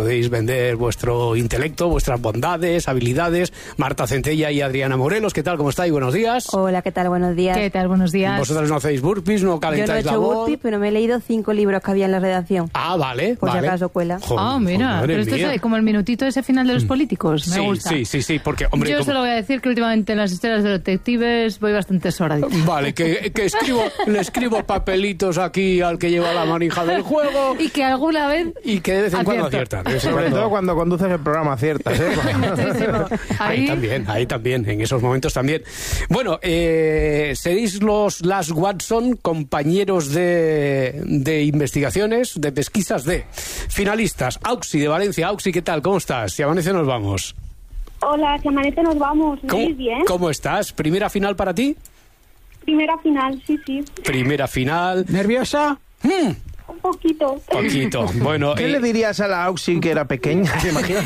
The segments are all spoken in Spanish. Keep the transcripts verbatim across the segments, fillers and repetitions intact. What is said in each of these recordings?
podéis vender vuestro intelecto, vuestras bondades, habilidades. Marta Centella y Adriana Morelos, ¿qué tal? ¿Cómo estáis? Buenos días. Hola, ¿qué tal? Buenos días. ¿Qué tal? Buenos días. Vosotros no hacéis burpees, no calentáis la voz. Yo no he hecho burpees, pero me he leído cinco libros que había en la redacción. Ah, vale, por vale. si acaso cuela. Ah, oh, mira, joder, pero esto mía. es como el minutito ese final de los políticos. Me sí, gusta. Sí, sí, sí, porque, hombre... Yo como... solo voy a decir que últimamente en las historias de detectives voy bastante sobradita. Vale, que, que escribo, le escribo papelitos aquí al que lleva la manija del juego. Y que alguna vez... Y que de vez en cuando acierto. aciertan. Sobre todo cuando conduces el programa aciertas, ¿eh? Ahí, ahí también, ahí también, en esos momentos también. Bueno, eh, seréis los las Watson, compañeros de, de investigaciones, de pesquisas de finalistas. Auxi de Valencia. Auxi, ¿qué tal? ¿Cómo estás? Si amanece nos vamos. Hola, si amanece nos vamos. ¿Cómo, Muy bien. ¿Cómo estás? ¿Primera final para ti? Primera final, sí, sí. Primera final. ¿Nerviosa? Hmm. Un poquito. Poquito. Bueno, ¿Qué eh, le dirías a la Auxi que era pequeña? ¿Te imaginas?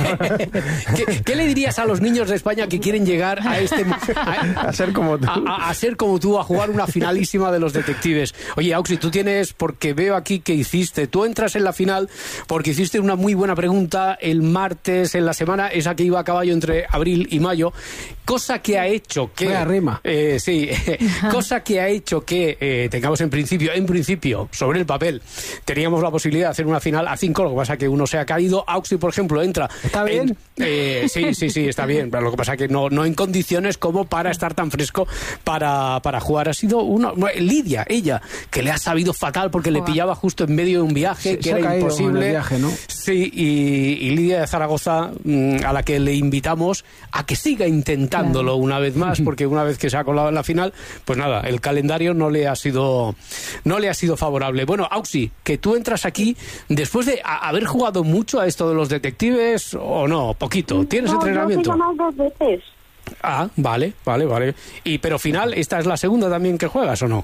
¿Qué, ¿Qué le dirías a los niños de España que quieren llegar a este a, A ser como tú. A, a, a ser como tú, a jugar una finalísima de los detectives? Oye, Auxi, tú tienes, porque veo aquí que hiciste, tú entras en la final porque hiciste una muy buena pregunta el martes en la semana, esa que iba a caballo entre abril y mayo, cosa que ha hecho que... Vaya rima. Eh, sí, cosa que ha hecho que eh, tengamos en principio, en principio, sobre el papel, teníamos la posibilidad de hacer una final a cinco, lo que pasa es que uno se ha caído. Auxi, por ejemplo, entra... ¿Está bien? En, eh, sí, sí, sí, está bien, pero lo que pasa es que no, no en condiciones como para estar tan fresco para, para jugar. Ha sido una... Lidia, ella, que le ha sabido fatal porque le pillaba justo en medio de un viaje, Se- que se ha era caído imposible. en el viaje, ¿no? Sí, y, y Lidia de Zaragoza, mmm, a la que le invitamos a que siga intentándolo Claro. una vez más, porque una vez que se ha colado en la final, pues nada, el calendario no le ha sido no le ha sido favorable. Bueno, Auxi, que tú entras aquí después de a- haber jugado mucho a esto de los detectives, o no, poquito. ¿Tienes no, entrenamiento? Yo he llamado dos veces. Ah, vale, vale, vale. Y pero final, ¿esta es la segunda también que juegas o no?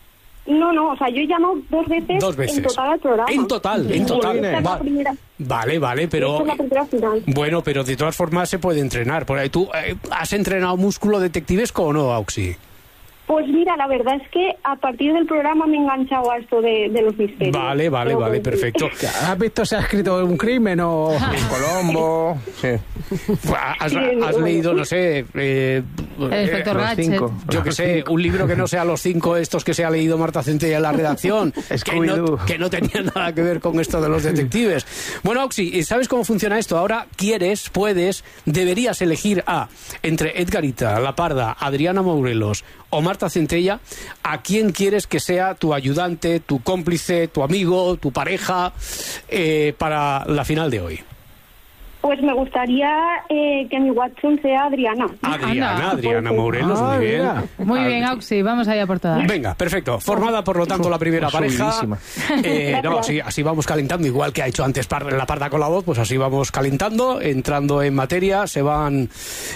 No, no, o sea, yo he llamado dos veces, Dos veces. en total al programa. En total, en Y total. esta es la Va- primera, Vale, vale, esta pero... es la primera final. Bueno, pero de todas formas se puede entrenar. Por ahí, ¿tú eh, has entrenado músculo detectivesco o no, Auxi? Pues mira, la verdad es que a partir del programa me he enganchado a esto de, de los misterios. Vale, vale, Tengo que vale, decir. perfecto. ¿Has visto si ha escrito un crimen o Colombo? Sí. ¿Has, Sí, has bueno. leído, no sé... eh, El inspector eh, Los Gadget. cinco. yo que sé, un libro que no sea los cinco estos que se ha leído Marta Centella en la redacción, que no, Scooby-Doo. que no tenía nada que ver con esto de los detectives. Bueno, Auxi, ¿sabes cómo funciona esto? Ahora quieres, puedes, deberías elegir a, entre Edgarita, La Parda, Adriana Morelos o Marta Centella, a quién quieres que sea tu ayudante, tu cómplice, tu amigo, tu pareja, eh, para la final de hoy. Pues me gustaría eh, que mi Watson sea Adriana. Adriana, Anda. Adriana Morelos, Ah, muy bien. mira. Muy bien, Auxi, vamos allá por todas. Venga, perfecto. Formada, por lo tanto, la primera pareja. Subidísima. Eh, no, así, así vamos calentando, igual que ha hecho antes Par- la Parda con la voz, pues así vamos calentando, entrando en materia, se van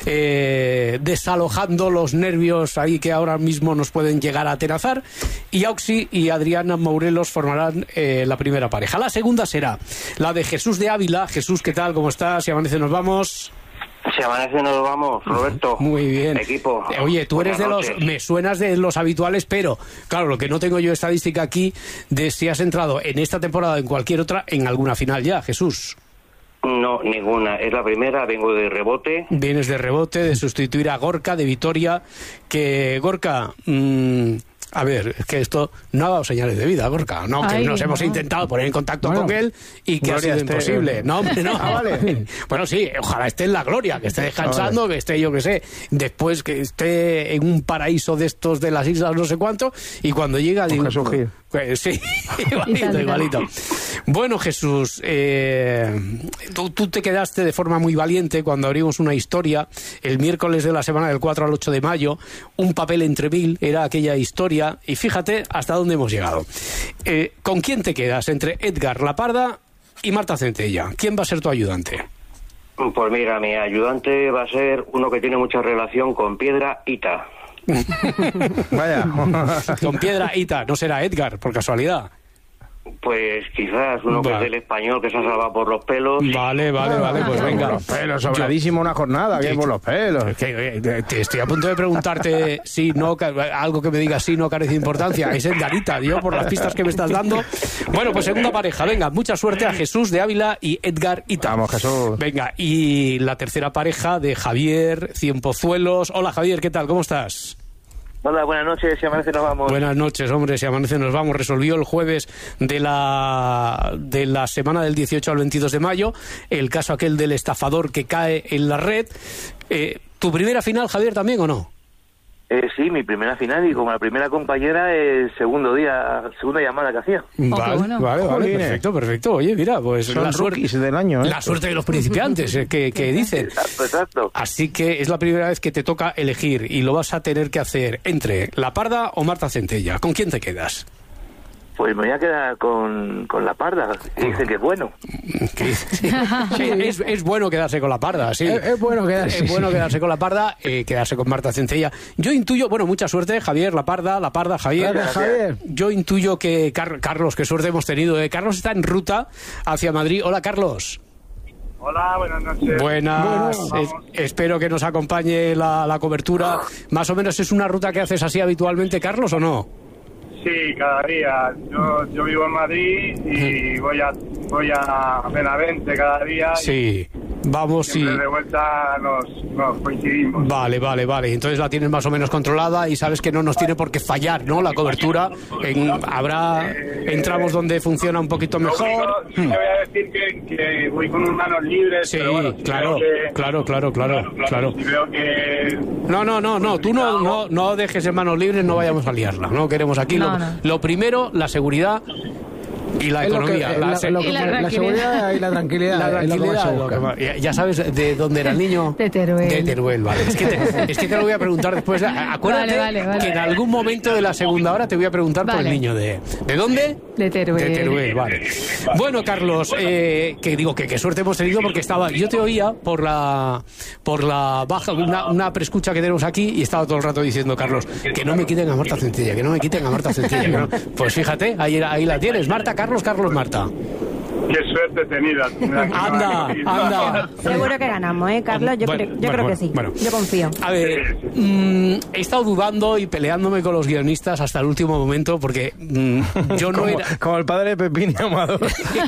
eh, desalojando los nervios ahí que ahora mismo nos pueden llegar a atenazar. Y Auxi y Adriana Morelos formarán eh, la primera pareja. La segunda será la de Jesús de Ávila. Jesús, ¿qué tal? ¿Cómo estás? Si amanece nos vamos. Si amanece nos vamos, Roberto. Muy bien. Equipo. Eh, Oye, tú eres de Buenas los... noches. Me suenas de los habituales, pero claro, lo que no tengo yo estadística aquí de si has entrado en esta temporada o en cualquier otra en alguna final ya, Jesús. No, ninguna. Es la primera, vengo de rebote. Vienes de rebote, de sustituir a Gorka, de Vitoria, que Gorka... mmm, a ver, es que esto no ha dado señales de vida, Gorka. No, que Ay, nos hemos no. intentado poner en contacto Bueno, con él y que ha Gloria sido esté. imposible. No, hombre, no. Ah, vale. Bueno, sí, ojalá esté en la gloria, que esté descansando, que esté, yo que sé, después que esté en un paraíso de estos de las islas no sé cuánto, y cuando llega... Con digo, Jesús Gil. pues sí, igualito, tanto. igualito. Bueno, Jesús, eh, tú, tú te quedaste de forma muy valiente cuando abrimos una historia el miércoles de la semana del cuatro al ocho de mayo, un papel entre mil, era aquella historia, y fíjate hasta dónde hemos llegado. Eh, ¿Con quién te quedas? Entre Edgar La Parda y Marta Centella. ¿Quién va a ser tu ayudante? Pues mira, mi ayudante va a ser uno que tiene mucha relación con Piedra Ita. Vaya. Con Piedra Ita, no será Edgar, por casualidad. Pues quizás uno que Vale. es del español que se ha salvado por los pelos. Vale, vale, vale, pues venga. Por los pelos, sobradísimo una jornada, que Sí, por los pelos. Es que, eh, te estoy a punto de preguntarte si no, ca- algo que me diga sí no carece de importancia. Es Edgarita, yo, por las pistas que me estás dando. Bueno, pues segunda pareja, venga, mucha suerte a Jesús de Ávila y Edgar Ita. Vamos, Jesús. Venga, y la tercera pareja de Javier Cienpozuelos. Hola, Javier, ¿qué tal? ¿Cómo estás? Hola, buenas noches, si amanece nos vamos. Buenas noches, hombre, si amanece nos vamos. Resolvió el jueves de la de la semana del dieciocho al veintidós de mayo el caso aquel del estafador que cae en la red. Eh, ¿Tu primera final, Javier, también o no? Eh, sí, mi primera final y como la primera compañera, el segundo día, segunda llamada que hacía. Vale, bueno. vale, vale, Jolines. perfecto, perfecto. Oye, mira, pues Son la suerte, rookies del año, ¿eh? la suerte de los principiantes, eh, que, que dicen. Exacto, exacto. Así que es la primera vez que te toca elegir y lo vas a tener que hacer entre La Parda o Marta Centella. ¿Con quién te quedas? Pues me voy a quedar con, con la parda, que dice que es bueno. ¿Qué? Sí, es, es bueno quedarse con La Parda, sí. Es, es bueno quedarse. Es bueno quedarse con La Parda, eh, quedarse con Marta Centella. Yo intuyo, bueno, mucha suerte, Javier, La Parda, La Parda, Javier. Gracias, Javier. Yo intuyo que Car- Carlos, qué suerte hemos tenido. eh. Carlos está en ruta hacia Madrid. Hola, Carlos. Hola, buenas noches. Buenas. Bueno, Es- espero que nos acompañe la, la cobertura. Más o menos es una ruta que haces así habitualmente, Carlos, ¿o no? Sí, cada día. Yo, yo vivo en Madrid y voy a voy a Benavente cada día. Sí. Vamos, Y sí. siempre de vuelta nos, nos coincidimos. Vale, vale, vale. Entonces la tienes más o menos controlada y sabes que no nos tiene por qué fallar, ¿no? La cobertura. En- habrá entramos donde funciona un poquito Lo mejor. único, sí que voy a decir que, que voy con manos libres. Sí, pero bueno, si claro, veo que- claro, claro, claro, claro. Si veo que... No, no, no, no. Tú no, no, no dejes en manos libres, no vayamos a liarla. No queremos aquí. No, lo, no. lo primero, la seguridad y la Es lo que- economía. eh, la, la- se- lo que- Y la la tranquilidad. seguridad y la tranquilidad. La es lo que más se tranquilidad, lo busca. que más- ya- ya sabes de dónde era el niño. De Teruel. De Teruel, vale. Es que te, es que te lo voy a preguntar después. Acuérdate Vale, vale, vale. que en algún momento de la segunda hora te voy a preguntar por el Vale. niño de... ¿De dónde? De Teruel. De Teruel, vale. Bueno, Carlos, eh, que digo que qué suerte hemos tenido porque estaba... Yo te oía por la por la baja, una, una preescucha que tenemos aquí y estaba todo el rato diciendo, Carlos, que no me quiten a Marta Centella, que no me quiten a Marta Centella. que no- Pues fíjate, ahí, ahí la tienes. Marta, Carlos, Carlos, Marta. Qué suerte tenida. Anda, anda. Seguro que ganamos, ¿eh, Carlos? Yo, Bueno, creo, yo bueno, creo bueno, que sí. bueno. Yo confío. A ver, mm, he estado dudando y peleándome con los guionistas hasta el último momento porque mm, yo no como, era... como el padre de Pepín y Amador.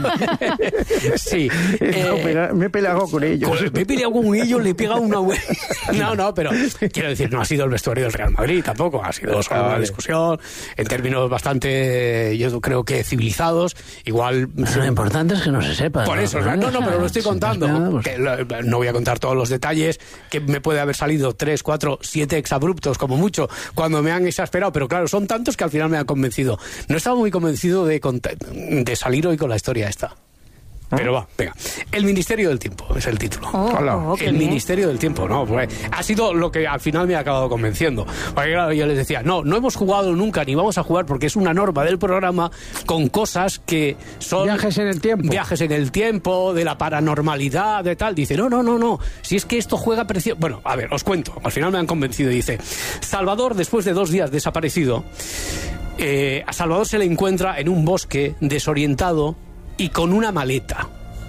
Sí. No, eh, pero me he peleado con ellos. con- me he peleado con ellos, le he pegado una... hue- No, no, pero quiero decir, no ha sido el vestuario del Real Madrid tampoco, ha sido solo Ah, una vale. discusión en términos bastante, yo creo que civilizados, igual... Lo importante es que no se sepa. Por eso, no, no, pero lo estoy contando. Que lo- no voy a contar todos los detalles, que me puede haber salido tres, cuatro, siete exabruptos, como mucho, cuando me han exasperado, pero claro, son tantos que al final me han convencido. No estaba muy convencido de, cont- de salir hoy con la historia esta. Pero va, venga. El Ministerio del Tiempo es el título. Oh, Hola. Oh, qué El bien. Ministerio del Tiempo, ¿no? Pues ha sido lo que al final me ha acabado convenciendo. Porque claro, yo les decía, no, no hemos jugado nunca ni vamos a jugar porque es una norma del programa con cosas que son... Viajes en el tiempo. Viajes en el tiempo, de la paranormalidad, de tal. Dice, no, no, no, no. Si es que esto juega precioso... Bueno, a ver, os cuento. Al final me han convencido. Dice, Salvador, después de dos días desaparecido, eh, a Salvador se le encuentra en un bosque desorientado y con una maleta.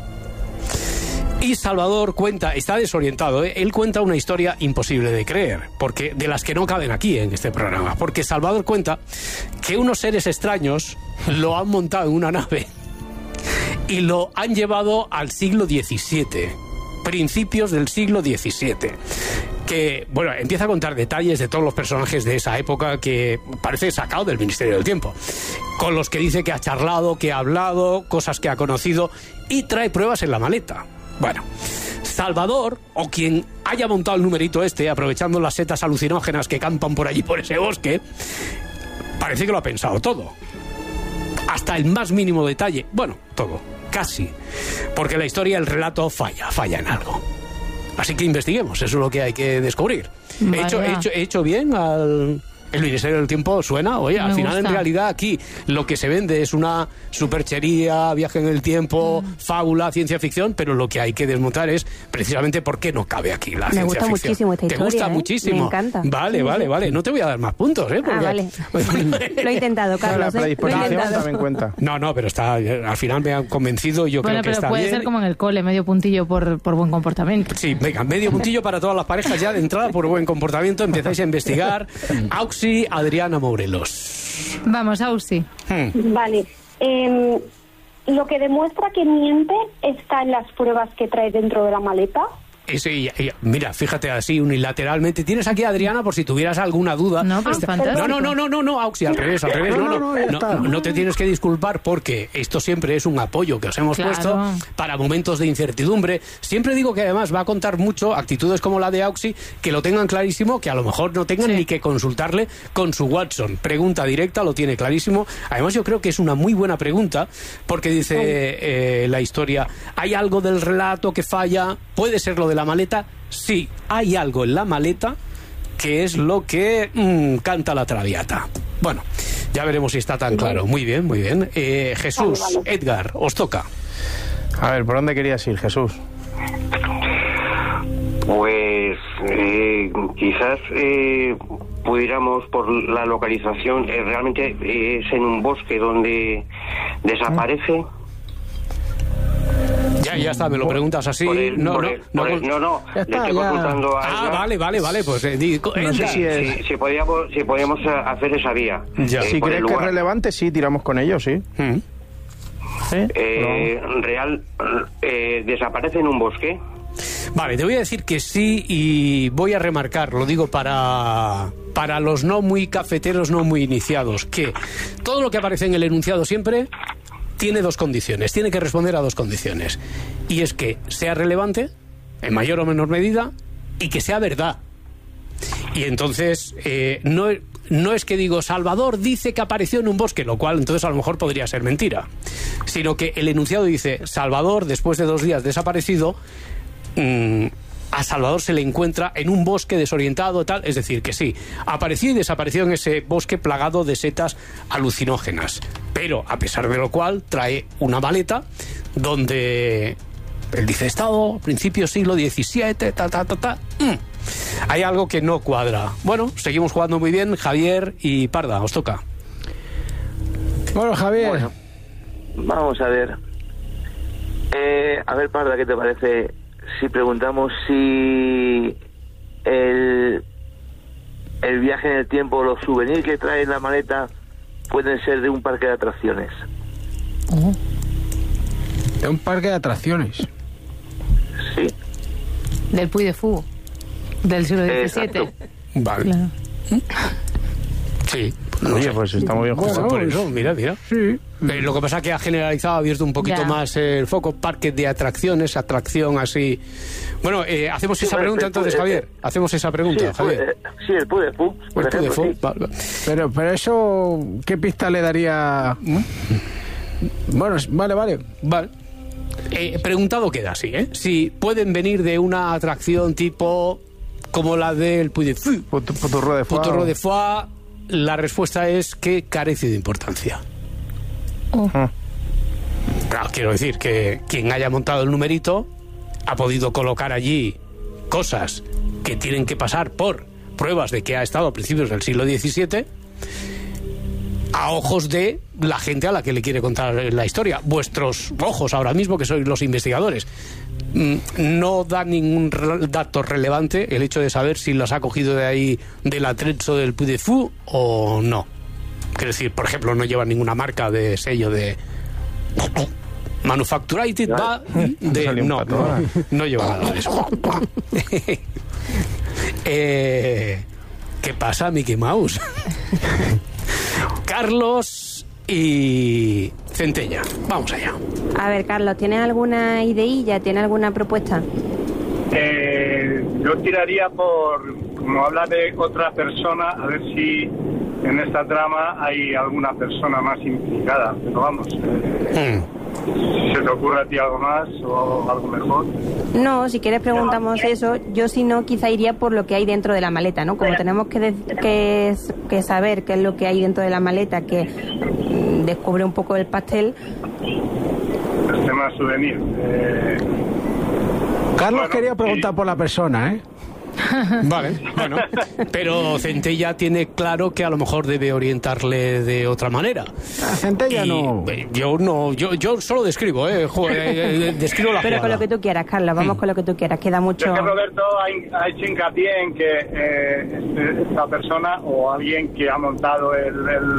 Y Salvador cuenta, está desorientado, ¿eh? Él cuenta una historia imposible de creer, porque de las que no caben aquí en este programa, porque Salvador cuenta que unos seres extraños lo han montado en una nave y lo han llevado al siglo diecisiete, principios del siglo diecisiete. Que, bueno, empieza a contar detalles de todos los personajes de esa época que parece sacado del Ministerio del Tiempo, con los que dice que ha charlado, que ha hablado, cosas que ha conocido, y trae pruebas en la maleta. Bueno, Salvador, o quien haya montado el numerito este, aprovechando las setas alucinógenas que campan por allí, por ese bosque, parece que lo ha pensado todo. Hasta el más mínimo detalle. Bueno, todo, casi. Porque la historia, el relato falla, falla en algo. Así que investiguemos, eso es lo que hay que descubrir. ¿He Vaya. hecho, he hecho, he hecho bien al, El Ministerio del Tiempo suena, oye, Me al final gusta. en realidad aquí lo que se vende es una superchería, viaje en el tiempo, mm. fábula, ciencia ficción, pero lo que hay que desmontar es precisamente por qué no cabe aquí la Me ciencia gusta ficción. muchísimo esta ¿Te historia, gusta ¿eh? muchísimo? Me encanta. Vale, Sí, vale, sí. vale. No te voy a dar más puntos, ¿eh? Porque... Ah, vale. Lo he intentado, Carlos. La ¿eh? Lo he predisposición intentado. también cuenta. No, no, pero está, al final me han convencido, yo Bueno, creo que pero está puede bien. ser como en el cole, medio puntillo por, por buen comportamiento. Sí, venga, medio puntillo para todas las parejas ya de entrada por buen comportamiento. Empezáis a investigar. Auxi, Adriana Morelos. Vamos, Ausi. Hmm. Vale. Eh, lo que demuestra que miente está en las pruebas que trae dentro de la maleta. Ese, y- y- mira, fíjate así unilateralmente. Tienes aquí a Adriana por si tuvieras alguna duda. No, pero Esta- fantástico. no, no, no, no, no, Auxi, al revés, al revés. No, no, no, ya no, está. no, no te tienes que disculpar porque esto siempre es un apoyo que os hemos Claro. puesto para momentos de incertidumbre. Siempre digo que además va a contar mucho actitudes como la de Auxi, que lo tengan clarísimo, que a lo mejor no tengan Sí. ni que consultarle con su Watson. Pregunta directa, lo tiene clarísimo. Además yo creo que es una muy buena pregunta porque dice eh, la historia, ¿hay algo del relato que falla? ¿Puede ser lo de la maleta? Sí, hay algo en la maleta que es lo que mm, canta la Traviata. Bueno, ya veremos si está tan claro. Muy bien, muy bien. Eh, Jesús, Vale, vale. Edgar, os toca. A ver, ¿por dónde querías ir, Jesús? Pues eh, quizás eh, pudiéramos por la localización, eh, realmente eh, es en un bosque donde desaparece. Ya, ya está, me lo preguntas así. Por el- no, por no, el- no, por el- con- no, no, Ya le está, estoy ya. consultando a Ah, Edgar. vale, vale, vale, pues eh, di- No sé Edgar. si es- Si, si podíamos, si podíamos eh, hacer esa vía. Ya. eh, Si por crees el que es lugar. relevante, sí, tiramos con ellos, sí. Mm. ¿Sí? Eh, real, eh, desaparece en un bosque. Vale, te voy a decir que sí y voy a remarcar, lo digo para, para los no muy cafeteros, no muy iniciados, que todo lo que aparece en el enunciado siempre tiene dos condiciones, tiene que responder a dos condiciones. Y es que sea relevante, en mayor o menor medida, y que sea verdad. Y entonces, eh, no, no es que digo, Salvador dice que apareció en un bosque, lo cual entonces a lo mejor podría ser mentira, sino que el enunciado dice, Salvador, después de dos días desaparecido, mm, a Salvador se le encuentra en un bosque desorientado, tal, es decir, que sí, apareció y desapareció en ese bosque plagado de setas alucinógenas, pero a pesar de lo cual trae una maleta donde él dice, estado, principio siglo diecisiete, ta, ta, ta, ta. Mm. Hay algo que no cuadra. Bueno, seguimos jugando muy bien, Javier y Parda, os toca. Bueno, Javier. Bueno, vamos a ver. Eh, a ver, Parda, ¿qué te parece si preguntamos si el, el viaje en el tiempo, los souvenirs que trae en la maleta pueden ser de un parque de atracciones? De un parque de atracciones. Sí. Del Puy de Fou, del siglo diecisiete. Exacto. Vale. Claro. Sí. No Oye, sé. pues está muy bien Pues jugado. por eso, mira, mira. Sí. Eh, lo que pasa es que ha generalizado, ha abierto un poquito Ya. más el foco, parque de atracciones, atracción así. Bueno, eh, hacemos Sí, esa bueno, pregunta el entonces, Puy- Javier. Hacemos esa Sí, pregunta, el Puy- Javier. eh, sí, el Puy de Fou, por El Puy de ejemplo, Fou, sí. vale, vale. Pero, pero eso, ¿qué pista le daría? Bueno, es- vale, vale. Vale. Eh, preguntado queda así, ¿eh? Si pueden venir de una atracción tipo como la del Puy de Fou, Puto, puturro de fuego. Putorro de Foix, la respuesta es que carece de importancia. Ah. Claro, quiero decir que quien haya montado el numerito ha podido colocar allí cosas que tienen que pasar por pruebas de que ha estado a principios del siglo diecisiete a ojos de la gente a la que le quiere contar la historia. Vuestros ojos ahora mismo, que sois los investigadores, mm, no da ningún re- dato relevante el hecho de saber si las ha cogido de ahí del atrecho del Puy de Fou o no. Quiero decir, por ejemplo, no lleva ninguna marca de sello de Manufacturated va de Salió un no, pato, no, ¿eh? no lleva nada de eso. eh, ¿Qué pasa, Mickey Mouse? Carlos y Centella. Vamos allá. A ver, Carlos, ¿tienes alguna ideilla? ¿Tienes alguna propuesta? Eh, yo tiraría por, como habla de otra persona, a ver si en esta trama hay alguna persona más implicada. Pero vamos, eh, Mm. ¿Se te ocurre a ti algo más o algo mejor? No, si quieres preguntamos eso. Yo si no, quizá iría por lo que hay dentro de la maleta, ¿no? Como tenemos que, de- que, que saber qué es lo que hay dentro de la maleta, que mm, descubre un poco el pastel. El tema souvenir. Eh, Carlos Bueno, quería preguntar y- por la persona, ¿eh? Vale, bueno, pero Centella tiene claro que a lo mejor debe orientarle de otra manera. La Centella Y, no. eh, Yo no, yo, yo solo describo, eh, joder, eh, eh, describo la Pero con jugada. lo que tú quieras, Carlos, vamos con lo que tú quieras. Queda mucho... Es que Roberto ha, ha hecho hincapié en que eh, este- esta persona o alguien que ha montado el,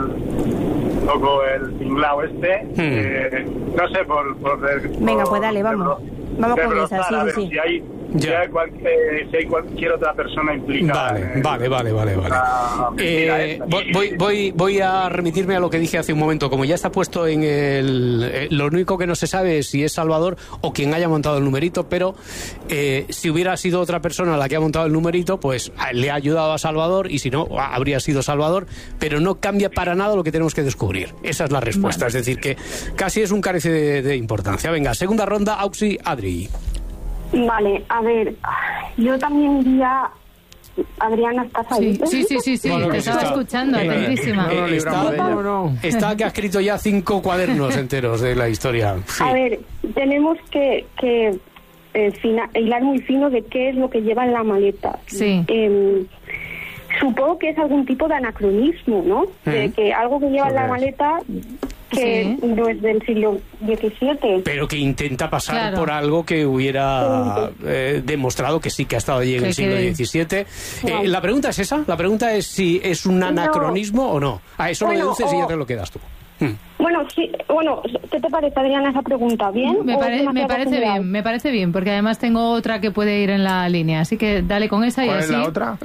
el loco, el tinglao este, eh, no sé, por... por Venga, por- pues dale, vamos. Vamos con desbrozar, esa, sí, a ver, sí, sí. Si hay, si Ya. hay, cual- eh, si hay cualquier otra persona implicada. Vale, en- vale, vale, vale, vale. Ah, mira, Eh, esta. voy, voy, voy, voy a remitirme a lo que dije hace un momento. Como ya está puesto en el... eh, lo único que no se sabe es si es Salvador o quien haya montado el numerito, pero eh, si hubiera sido otra persona la que ha montado el numerito, pues a- le ha ayudado a Salvador y si no, a- habría sido Salvador, pero no cambia para nada lo que tenemos que descubrir. Esa es la respuesta. Es decir, que casi es un carece de, de importancia. Venga, segunda ronda, Auxi, Adri. Vale, a ver, yo también iría... Adriana, ¿estás ahí? Sí, sí, sí, sí, sí. Bueno, te que estaba está- escuchando, eh, atentísima. eh, No, no, está, libramos de ello. no, no. Está que ha escrito ya cinco cuadernos enteros de la historia. Sí. A ver, tenemos que, que eh, fina- hilar muy fino de qué es lo que lleva en la maleta. Sí. Eh, supongo que es algún tipo de anacronismo, ¿no? De Mm. que algo que lleva en la Eso es. maleta que Sí. no es del siglo diecisiete. Pero que intenta pasar Claro. por algo que hubiera eh, demostrado que sí que ha estado allí en Que el siglo quede- diecisiete. Eh, No. la pregunta es esa. La pregunta es si es un No. anacronismo o no. A eso Bueno, lo deduces y o- ya te lo quedas tú. Mm. Bueno, sí, bueno, ¿qué te parece, Adriana, esa pregunta? ¿Bien? Me, o pare- demasiado me parece general? bien, me parece bien, porque además tengo otra que puede ir en la línea, así que dale con esa y ¿Cuál es así. la otra?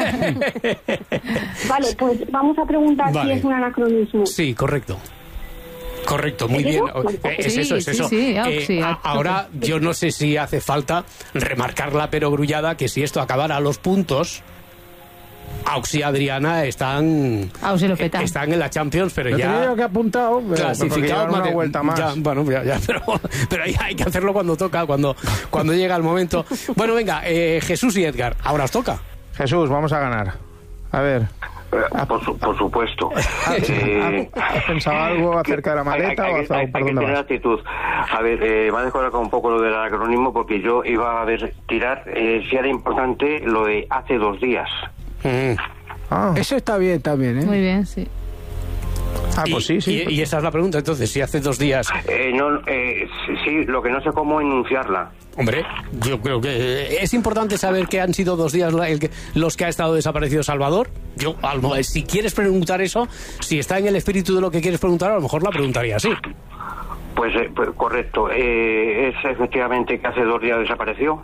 Vale, pues vamos a preguntar Vale. si es un anacronismo. Sí, correcto. Correcto, muy ¿Es bien. eso? Eh, Es Sí, eso, es sí, eso. sí, ah, Eh, sí, a- a- ahora, yo no sé si hace falta remarcar la perogrullada que si esto acabara a los puntos, Aux y Adriana están, Aux y lo peta. están en la Champions, pero Lo ya... tenía yo que apuntado, pero porque clasificado llevan una mate- vuelta más. ya, bueno, ya, ya, pero, pero ahí hay que hacerlo cuando toca, cuando, cuando llega el momento. Bueno, venga, eh, Jesús y Edgar, ahora os toca. Jesús, vamos a ganar. A ver, Eh, Por, su- por supuesto. Eh, ¿has pensado algo acerca de la maleta hay, o hay- hacia- hay- por hay que dónde tener vas? actitud. A ver, eh, me ha descolocado un poco lo del anacronismo porque yo iba a ver tirar eh, si era importante lo de hace dos días. Mm. Ah, eso está bien también, ¿eh? Muy bien, sí. Ah, pues sí, sí. Y, y esa es la pregunta, entonces, si hace dos días... Eh, no, eh, sí, sí, lo que no sé cómo enunciarla. Hombre, yo creo que es importante saber que han sido dos días la- el que- los que ha estado desaparecido Salvador. Yo, a lo mejor, si quieres preguntar eso, si está en el espíritu de lo que quieres preguntar, a lo mejor la preguntaría así. Pues, eh, pues correcto. Eh, es efectivamente que hace dos días desapareció.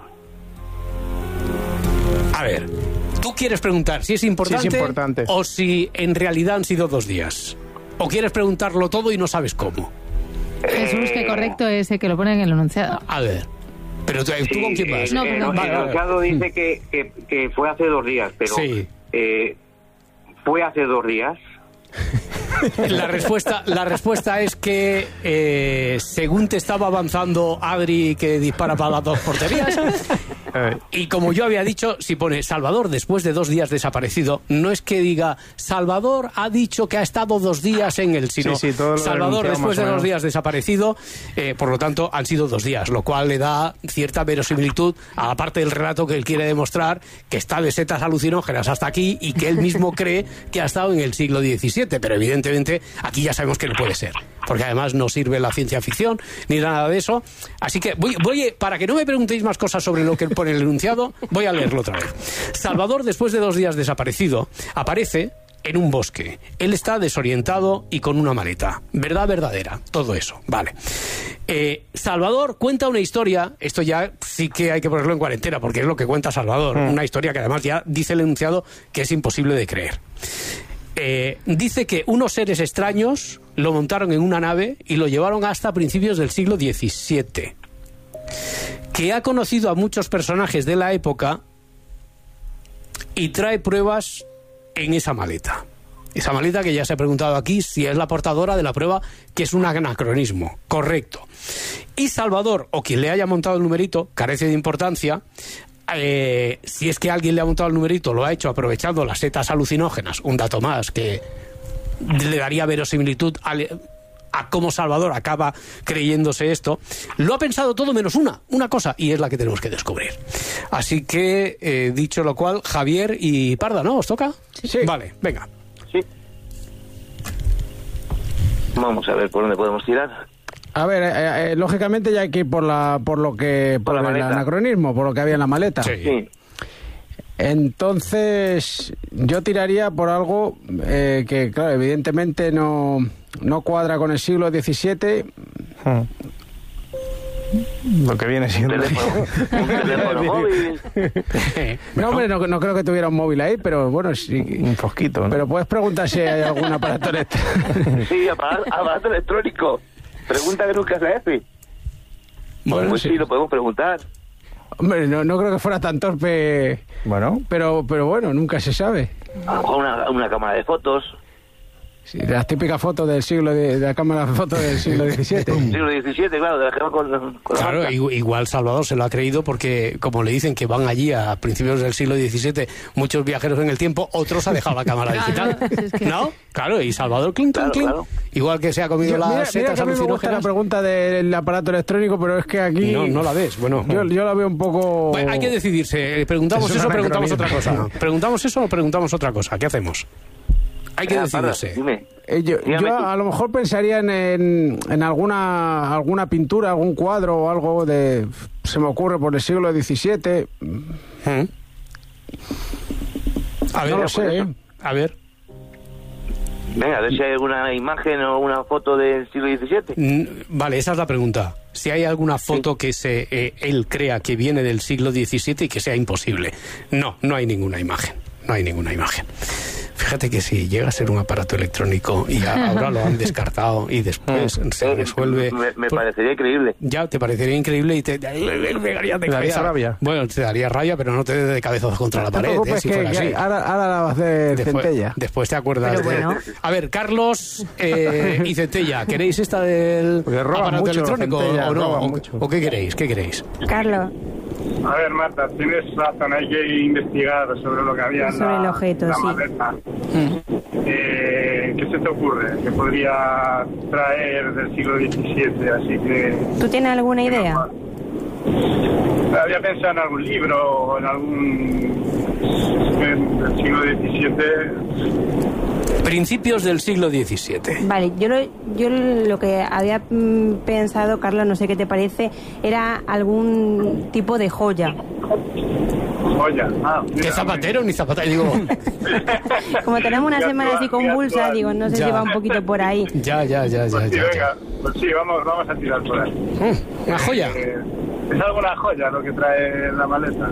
A ver, ¿tú quieres preguntar si es importante, Sí, es importante. o si en realidad han sido dos días? ¿O quieres preguntarlo todo y no sabes cómo? Jesús, que correcto es el que lo pone en el enunciado. A ver, pero tú, ¿tú Sí, con quién vas? El, No, el- perdón. el Vale, vale. enunciado dice que, que, que fue hace dos días, pero Sí. eh, fue hace dos días. La respuesta, la respuesta es que eh, según te estaba avanzando Adri, que dispara para las dos porterías, Eh, y como yo había dicho, si pone Salvador después de dos días desaparecido, no es que diga Salvador ha dicho que ha estado dos días en el, sino Sí, sí, todo lo Salvador denunciado después más o de dos menos. días desaparecido, eh, por lo tanto han sido dos días, lo cual le da cierta verosimilitud a la parte del relato que él quiere demostrar, que está de setas alucinógenas hasta aquí y que él mismo cree que ha estado en el siglo diecisiete, pero evidentemente aquí ya sabemos que no puede ser, porque además no sirve la ciencia ficción ni nada de eso. Así que voy, voy para que no me preguntéis más cosas sobre lo que pone el enunciado, voy a leerlo otra vez. Salvador, después de dos días desaparecido, aparece en un bosque. Él está desorientado y con una maleta. Verdad verdadera, todo eso. Vale. Eh, Salvador cuenta una historia, esto ya sí que hay que ponerlo en cuarentena, porque es lo que cuenta Salvador, una historia que además ya dice el enunciado que es imposible de creer. Eh, dice que unos seres extraños lo montaron en una nave y lo llevaron hasta principios del siglo diecisiete. Que ha conocido a muchos personajes de la época y trae pruebas en esa maleta. Esa maleta que ya se ha preguntado aquí si es la portadora de la prueba que es un anacronismo. Correcto. Y Salvador, o quien le haya montado el numerito, carece de importancia. Eh, si es que alguien le ha montado el numerito, lo ha hecho aprovechando las setas alucinógenas, un dato más que le daría verosimilitud al, a cómo Salvador acaba creyéndose esto. Lo ha pensado todo menos una, una cosa, y es la que tenemos que descubrir. Así que, eh, dicho lo cual, Javier y Parda, ¿no? ¿Os toca? Sí. Vale, venga. Sí. Vamos a ver por dónde podemos tirar. A ver, eh, eh, lógicamente ya hay que ir por, la, por lo que... Por, Por la el maleta. anacronismo, por lo que había en la maleta. Sí. Sí. Entonces, yo tiraría por algo eh, que, claro, evidentemente no, no cuadra con el siglo diecisiete. Lo que viene siendo... Un teléfono, un teléfono móvil. No, hombre, no, no creo que tuviera un móvil ahí, pero bueno, sí. Un fosquito, ¿no? Pero puedes preguntar si hay algún aparato electrónico. Sí, aparato, aparato electrónico. Pregunta que nunca se hace. Bueno, Pues sí. sí, lo podemos preguntar. Hombre, no, no creo que fuera tan torpe, Bueno, pero, pero bueno, nunca se sabe. A lo mejor una, una cámara de fotos. Sí, las típicas fotos del siglo de, de la cámara de fotos del siglo diecisiete. Siglo diecisiete, claro, de la que va con, con la Claro, marca. i- igual Salvador se lo ha creído porque, como le dicen que van allí a principios del siglo diecisiete muchos viajeros en el tiempo, otros ha dejado la cámara Claro, digital. si es que- ¿No? Claro, y Salvador, clink, Claro, clink, clink. claro. Igual que se ha comido Yo- las mira, mira setas que a mí me gusta la alucinógenas. pregunta del aparato electrónico, pero es que aquí... No, no la ves, bueno. Yo, yo la veo un poco... Bueno, hay que decidirse. ¿Preguntamos Es un eso o preguntamos otra anacronismo. cosa? ¿Preguntamos eso o preguntamos otra cosa? ¿Qué hacemos? Hay que Venga, Parra, decidirse. dime. Eh, yo Dígame yo tú. a lo mejor pensaría en, en, en alguna alguna pintura, algún cuadro o algo de... Se me ocurre por el siglo diecisiete. ¿Mm? A ver, No lo sé, ¿eh? A ver. Venga, a ver si hay alguna imagen o una foto del siglo diecisiete. Mm, Vale, esa es la pregunta. Si hay alguna foto que se, eh, él crea que viene del siglo diecisiete y que sea imposible. No, no hay ninguna imagen. No hay ninguna imagen. Fíjate que si llega a ser un aparato electrónico y a- ahora lo han descartado y después se Eh, resuelve... Me, me pues, parecería increíble. ya te parecería increíble y te, te pegaría de Te daría cabeza. rabia. Bueno, te daría rabia, pero no te dé de cabezazos contra la No te pared, preocupes eh, si que, fuera que así. ahora, ahora la vas de Después, centella. después te acuerdas Pero de... bueno. A ver, Carlos eh, y Centella, ¿queréis esta del Porque roban aparato mucho, electrónico Centella, o no? roban ¿O, mucho. o qué queréis? ¿Qué queréis? Carlos, A ver, Marta, tienes razón, hay que investigar sobre lo que había en Sobre la, el objeto, la sí. maleta. Eh, ¿Qué se te ocurre? ¿Qué podría traer del siglo diecisiete? Así que... ¿tú tienes alguna idea? Había pensado en algún libro o en algún... en- del siglo diecisiete. Principios del siglo diecisiete. Vale, yo lo, yo lo que había mm, pensado, Carlos, no sé qué te parece, era algún tipo de joya. Joya. Ah, ¿Qué mira, zapatero ni zapatero? Digo, Como tenemos una Muy semana así actual, muy convulsa, actual. digo, no sé Ya. si va un poquito por ahí. ya, ya, ya, ya, Pues sí, ya, ya. venga, pues sí, vamos, vamos a tirar por ahí. Mm, Una joya. Eh, ¿Es alguna joya lo que trae la maleta?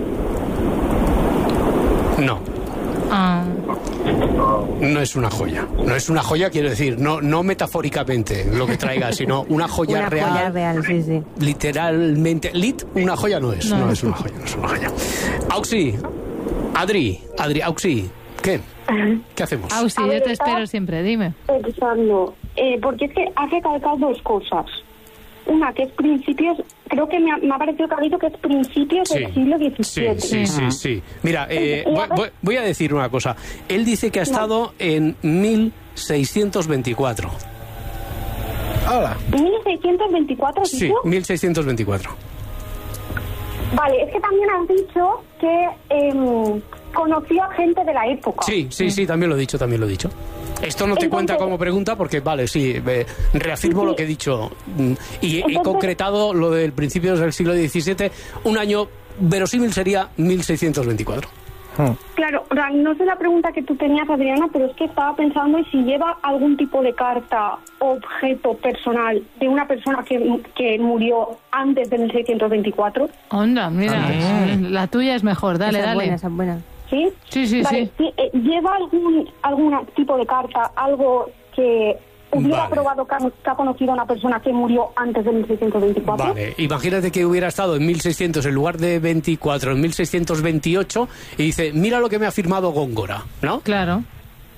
No, Ah, O- no es una joya. No es una joya, quiero decir, no, no metafóricamente lo que traiga, sino una joya Una real. joya real, sí, sí. Literalmente. Lit, una joya no es. No, No. es una joya, no es una joya. Auxi, Adri, Adri, Auxi, ¿qué? ¿Qué hacemos? Auxi, A yo ver, te estaba- espero siempre, dime. Pensando, eh, porque es que has recalcado dos cosas. Una que es principios, creo que me ha, me ha parecido que ha dicho que es principios del siglo sí, diecisiete. sí, sí, sí. Mira, eh, Y a voy, ver- voy- voy a decir una cosa. Él dice que ha estado en mil seiscientos veinticuatro. Hola. mil seiscientos veinticuatro, ¿has Sí, dicho? mil seiscientos veinticuatro. Vale, es que también has dicho que em, conoció a gente de la época. Sí, sí, sí, también lo he dicho, también lo he dicho. Esto no te Entonces- cuenta como pregunta porque, vale, sí, eh, reafirmo Sí. lo que he dicho. mm, Y he Entonces- concretado lo del principios del siglo diecisiete. Un año verosímil sería mil seiscientos veinticuatro. Claro, o sea, no sé la pregunta que tú tenías, Adriana, pero es que estaba pensando en si lleva algún tipo de carta, objeto personal de una persona que, que murió antes de mil seiscientos veinticuatro. Onda, mira, la tuya es mejor, dale, esa es dale. buena, esa es buena. ¿Sí? Sí, sí, Vale, sí. eh, ¿lleva algún, algún tipo de carta, algo que hubiera Vale. probado que ha, que ha conocido a una persona que murió antes de mil seiscientos veinticuatro? Vale, imagínate que hubiera estado en mil seiscientos en lugar de veinticuatro, en mil seiscientos veintiocho, y dice, mira lo que me ha firmado Góngora, ¿no? Claro.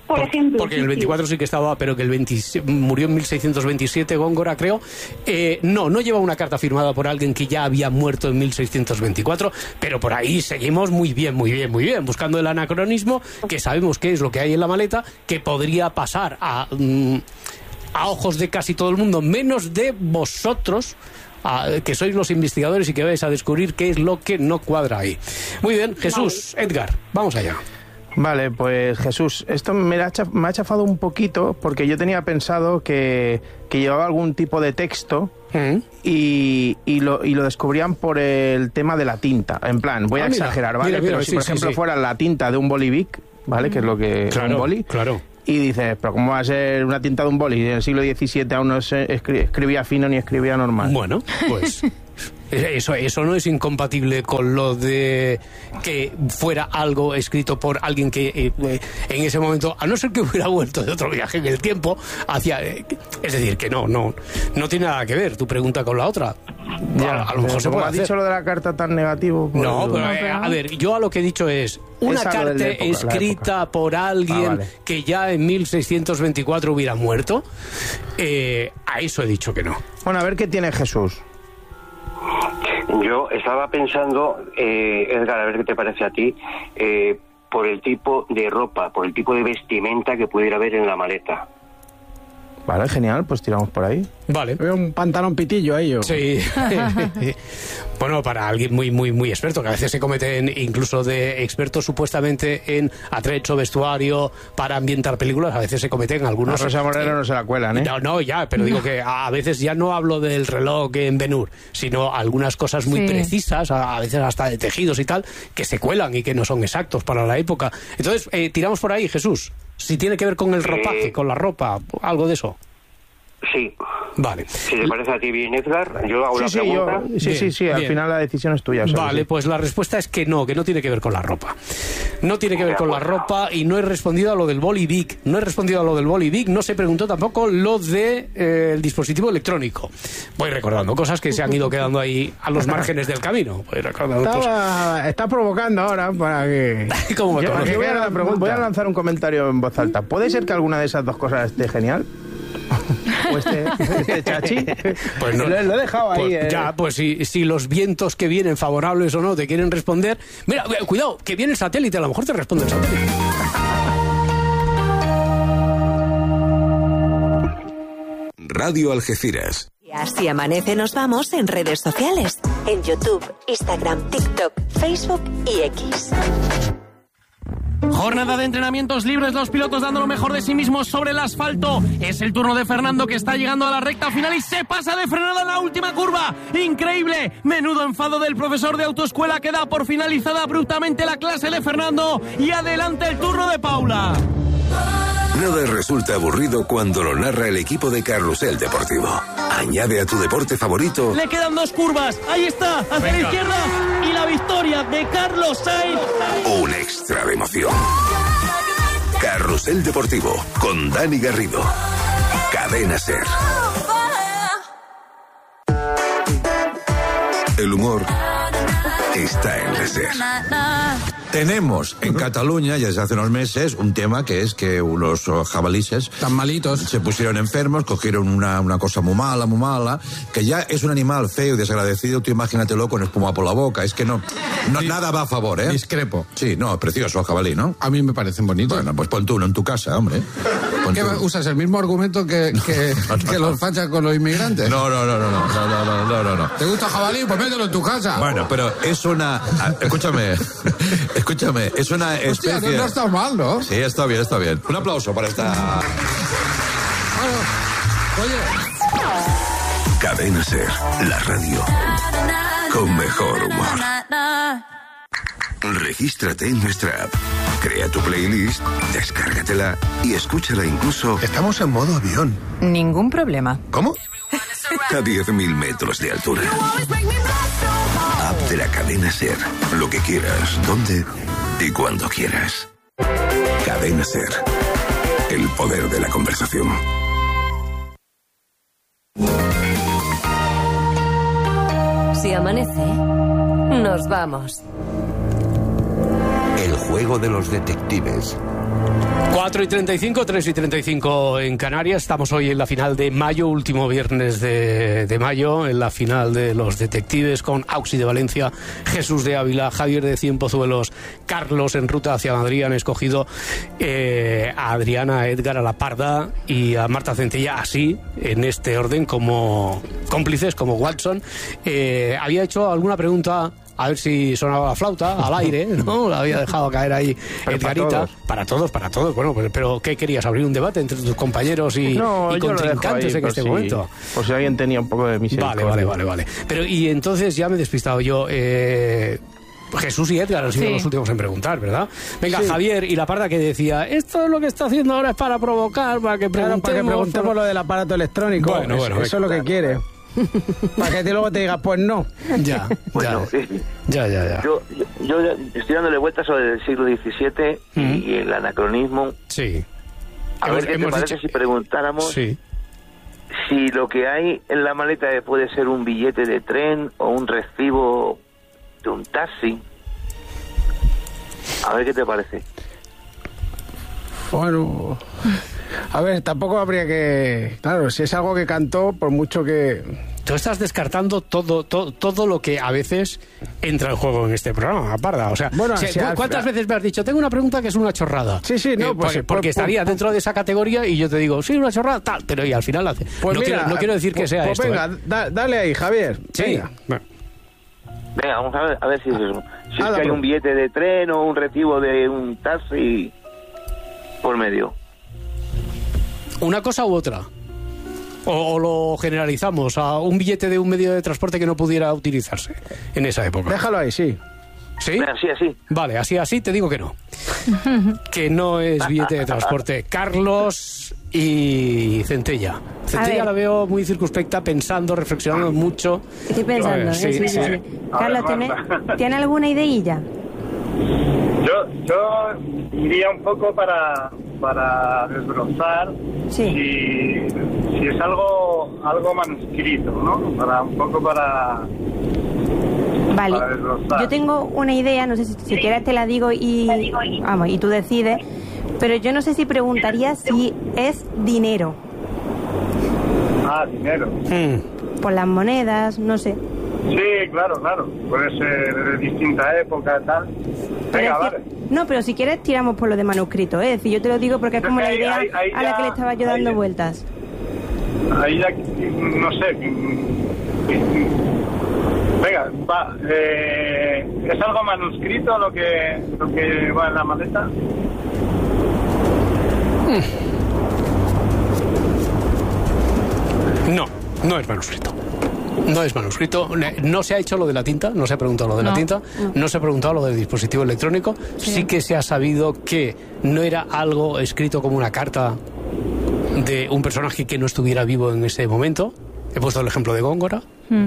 Por ejemplo. Porque sí, en el veinticuatro sí, sí que estaba, pero que el veinte, murió en mil seiscientos veintisiete, Góngora, creo. Eh, no, no lleva una carta firmada por alguien que ya había muerto en mil seiscientos veinticuatro, pero por ahí seguimos muy bien, muy bien, muy bien, buscando el anacronismo, que sabemos qué es lo que hay en la maleta, que podría pasar a, mm, a ojos de casi todo el mundo, menos de vosotros, a, que sois los investigadores y que vais a descubrir qué es lo que no cuadra ahí. Muy bien, Jesús, Edgar, vamos allá. Vale, pues Jesús, esto me ha, chaf- me ha chafado un poquito porque yo tenía pensado que, que llevaba algún tipo de texto ¿Mm? y, y, lo, y lo descubrían por el tema de la tinta. En plan, voy a Ah, mira, exagerar, ¿vale? mira, mira, Pero sí, si por sí, ejemplo sí. fuera la tinta de un boli Bic, ¿vale? Que es lo que Claro, un boli. claro. Y dices, pero ¿cómo va a ser una tinta de un boli? En el siglo diecisiete aún no se escri- escribía fino ni escribía normal. Bueno, pues eso, eso no es incompatible con lo de que fuera algo escrito por alguien que eh, en ese momento, a no ser que hubiera vuelto de otro viaje en el tiempo, hacia, eh, es decir, que no, no, no tiene nada que ver tu pregunta con la otra. Ya, a, a lo mejor se como puede has hacer. dicho lo de la carta tan negativo. pues- No, pero eh, a ver, yo a lo que he dicho es una Es algo carta de la época, la escrita por alguien Ah, vale. que ya en mil seiscientos veinticuatro hubiera muerto, eh, a eso he dicho que no. Bueno, a ver qué tiene Jesús. Yo estaba pensando, eh, Edgar, a ver qué te parece a ti, eh, por el tipo de ropa, por el tipo de vestimenta que pudiera haber en la maleta. Vale, genial, pues tiramos por ahí. Vale. Veo un pantalón pitillo ahí. ¿O? Sí. Bueno, para alguien muy, muy, muy experto, que a veces se cometen, incluso de expertos supuestamente en atrecho, vestuario, para ambientar películas, a veces se cometen algunos... A Rosa Moreno no se la cuelan, ¿eh? No, no, ya, pero digo que a veces ya no hablo del reloj en Ben-Hur, sino algunas cosas muy Sí. precisas, a a veces hasta de tejidos y tal, que se cuelan y que no son exactos para la época. Entonces, eh, tiramos por ahí, Jesús. Si tiene que ver con el ropaje, con la ropa, algo de eso. Sí. Vale. Si te parece a ti bien, Edgar, yo hago Sí, la sí, pregunta. yo, sí, Bien, sí, sí, al bien. final la decisión es tuya. ¿sabes? Vale, Sí. pues la respuesta es que no, que no tiene que ver con la ropa. No tiene que ver con la ropa y no he respondido a lo del boli Bic. No he respondido a lo del boli Bic, no se preguntó tampoco lo del de, eh, dispositivo electrónico. Voy recordando cosas que se han ido quedando ahí a los márgenes del camino. Voy recordando, pues, Estaba, está provocando ahora para que... ¿cómo me Yo conoces? aquí voy, a, la pregunta. voy a lanzar un comentario en voz alta. ¿Puede ser que alguna de esas dos cosas esté genial? ¿O este, este chachi? Pues no. lo, lo he dejado ahí. Pues eh. ya, pues si, si los vientos que vienen, favorables o no, te quieren responder... Mira, eh, cuidado, que viene el satélite, a lo mejor te responde el satélite. Radio Algeciras. Y así amanece, nos vamos en redes sociales. En YouTube, Instagram, TikTok, Facebook y X. Jornada de entrenamientos libres, los pilotos dando lo mejor de sí mismos sobre el asfalto. Es el turno de Fernando, que está llegando a la recta final y se pasa de frenada en la última curva. ¡Increíble! Menudo enfado del profesor de autoescuela, que da por finalizada abruptamente la clase de Fernando. Y adelante el turno de Paula. Nada resulta aburrido cuando lo narra el equipo de Carrusel Deportivo. Añade a tu deporte favorito Le quedan dos curvas. Ahí está, hacia Venga. la izquierda. Y la victoria de Carlos Sainz. un extra de emoción. Carrusel Deportivo con Dani Garrido. Cadena Ser. El humor está en la Ser. Tenemos en Cataluña, ya desde hace unos meses, un tema que es que unos oh, jabalíes... Tan malitos. Se pusieron enfermos, cogieron una, una cosa muy mala, muy mala, que ya es un animal feo y desagradecido, tú imagínatelo con espuma por la boca, es que no... no nada va a favor, ¿eh? Discrepo. Sí, no, precioso el jabalí, ¿no? A mí me parecen bonitos. Bueno, pues pon tú uno en tu casa, hombre. Pon ¿Qué, tú. ¿Usas el mismo argumento que, que, que los fachas con los inmigrantes? No, no, no, no, no, no, no, no, no, no, no. ¿Te gusta jabalí? Pues mételo en tu casa. Bueno, pero es una... ah, Escúchame, escúchame, es una especie... Hostia, no, no está mal, ¿no? Sí, está bien, está bien. Un aplauso para esta... Oye... Cadena Ser, la radio con mejor humor. Regístrate en nuestra app, crea tu playlist, descárgatela y escúchala incluso... Estamos en modo avión. Ningún problema. ¿Cómo? A diez mil metros de altura. App de la Cadena Ser. Lo que quieras, donde y cuando quieras. Cadena Ser. El poder de la conversación. Si amanece, nos vamos. El juego de los detectives. cuatro y treinta y cinco, tres y treinta y cinco en Canarias. Estamos hoy en la final de mayo, último viernes de, de mayo, en la final de los detectives con Auxi de Valencia, Jesús de Ávila, Javier de Cienpozuelos, Carlos en ruta hacia Madrid. Han escogido eh, a Adriana, a Edgar, a La Parda y a Marta Centella, así, en este orden, como cómplices, como Watson. Eh, había hecho alguna pregunta... A ver si sonaba la flauta al aire, ¿no? La había dejado caer ahí Edgarita. Para todos, para todos. Bueno, pues, pero ¿qué querías? ¿Abrir un debate entre tus compañeros y, no, y contrincantes en este si, momento? Por si alguien tenía un poco de misericordia. Vale, vale, vale, vale. Pero, y entonces ya me he despistado yo. Eh... Jesús y Edgar han sido sí. los últimos en preguntar, ¿verdad? Venga, sí. Javier y La Parda, que decía, esto es lo que está haciendo ahora es para provocar, para que preguntemos... Claro, para que preguntemos por lo del aparato electrónico. Bueno, es, bueno, eso es lo que quiere. Para que luego te digas, pues no. Ya, bueno, ya, sí. ya, ya, ya. Yo, yo, yo estoy dándole vueltas sobre el siglo diecisiete mm. y el anacronismo. Sí. A hemos, ver qué te parece dicho... si preguntáramos sí. si lo que hay en la maleta puede ser un billete de tren o un recibo de un taxi. A ver qué te parece. Bueno... A ver, tampoco habría que... Claro, si es algo que cantó, por mucho que... Tú estás descartando todo, todo, todo lo que a veces entra en juego en este programa, Parda. O sea, bueno, si, si ¿cuántas al... veces me has dicho? Tengo una pregunta que es una chorrada. Sí, sí, no, eh, pues... Porque, porque pues, estaría pues, dentro de esa categoría y yo te digo, sí, una chorrada, tal, pero y al final hace... Pues no, mira, quiero, no quiero decir pues, que sea pues esto. venga, ¿eh? da, dale ahí, Javier. Sí. Venga. Bueno. Venga, vamos a ver, a ver si es eso. Si ah, es que hay un billete de tren o un recibo de un taxi por medio. ¿Una cosa u otra? O, o lo generalizamos a un billete de un medio de transporte que no pudiera utilizarse en esa época. Déjalo ahí, sí. ¿Sí? Así, así. Vale, así, así te digo que no. Que no es billete de transporte. Carlos y Centella. Centella la veo muy circunspecta, pensando, reflexionando mucho. Estoy pensando, ver, sí, sí, sí, sí. Carlos, ¿tiene, ¿tiene alguna ideilla? Yo, yo iría un poco para, para desbrozar sí. si, si es algo algo manuscrito, ¿no? Para un poco para... Vale, para yo tengo una idea, no sé si, si quieres te la digo y, vamos, y tú decides, pero yo no sé si preguntaría si es dinero. Ah, dinero. Mm. Por las monedas, no sé. Sí, claro, claro. Puede ser de distinta época, tal. Venga, vale. No, pero si quieres tiramos por lo de manuscrito, ¿eh? Es decir, yo te lo digo porque es como la idea ahí, ahí a la ya, que le estaba yo dando ahí, vueltas. Ahí ya, no sé. Venga, va. Eh, ¿Es algo manuscrito lo que, lo que va en la maleta? No, no es manuscrito. No es manuscrito, no se ha hecho lo de la tinta, no se ha preguntado lo de no, la tinta, no. no se ha preguntado lo del dispositivo electrónico, sí. sí que se ha sabido que no era algo escrito como una carta de un personaje que no estuviera vivo en ese momento. He puesto el ejemplo de Góngora. Mm.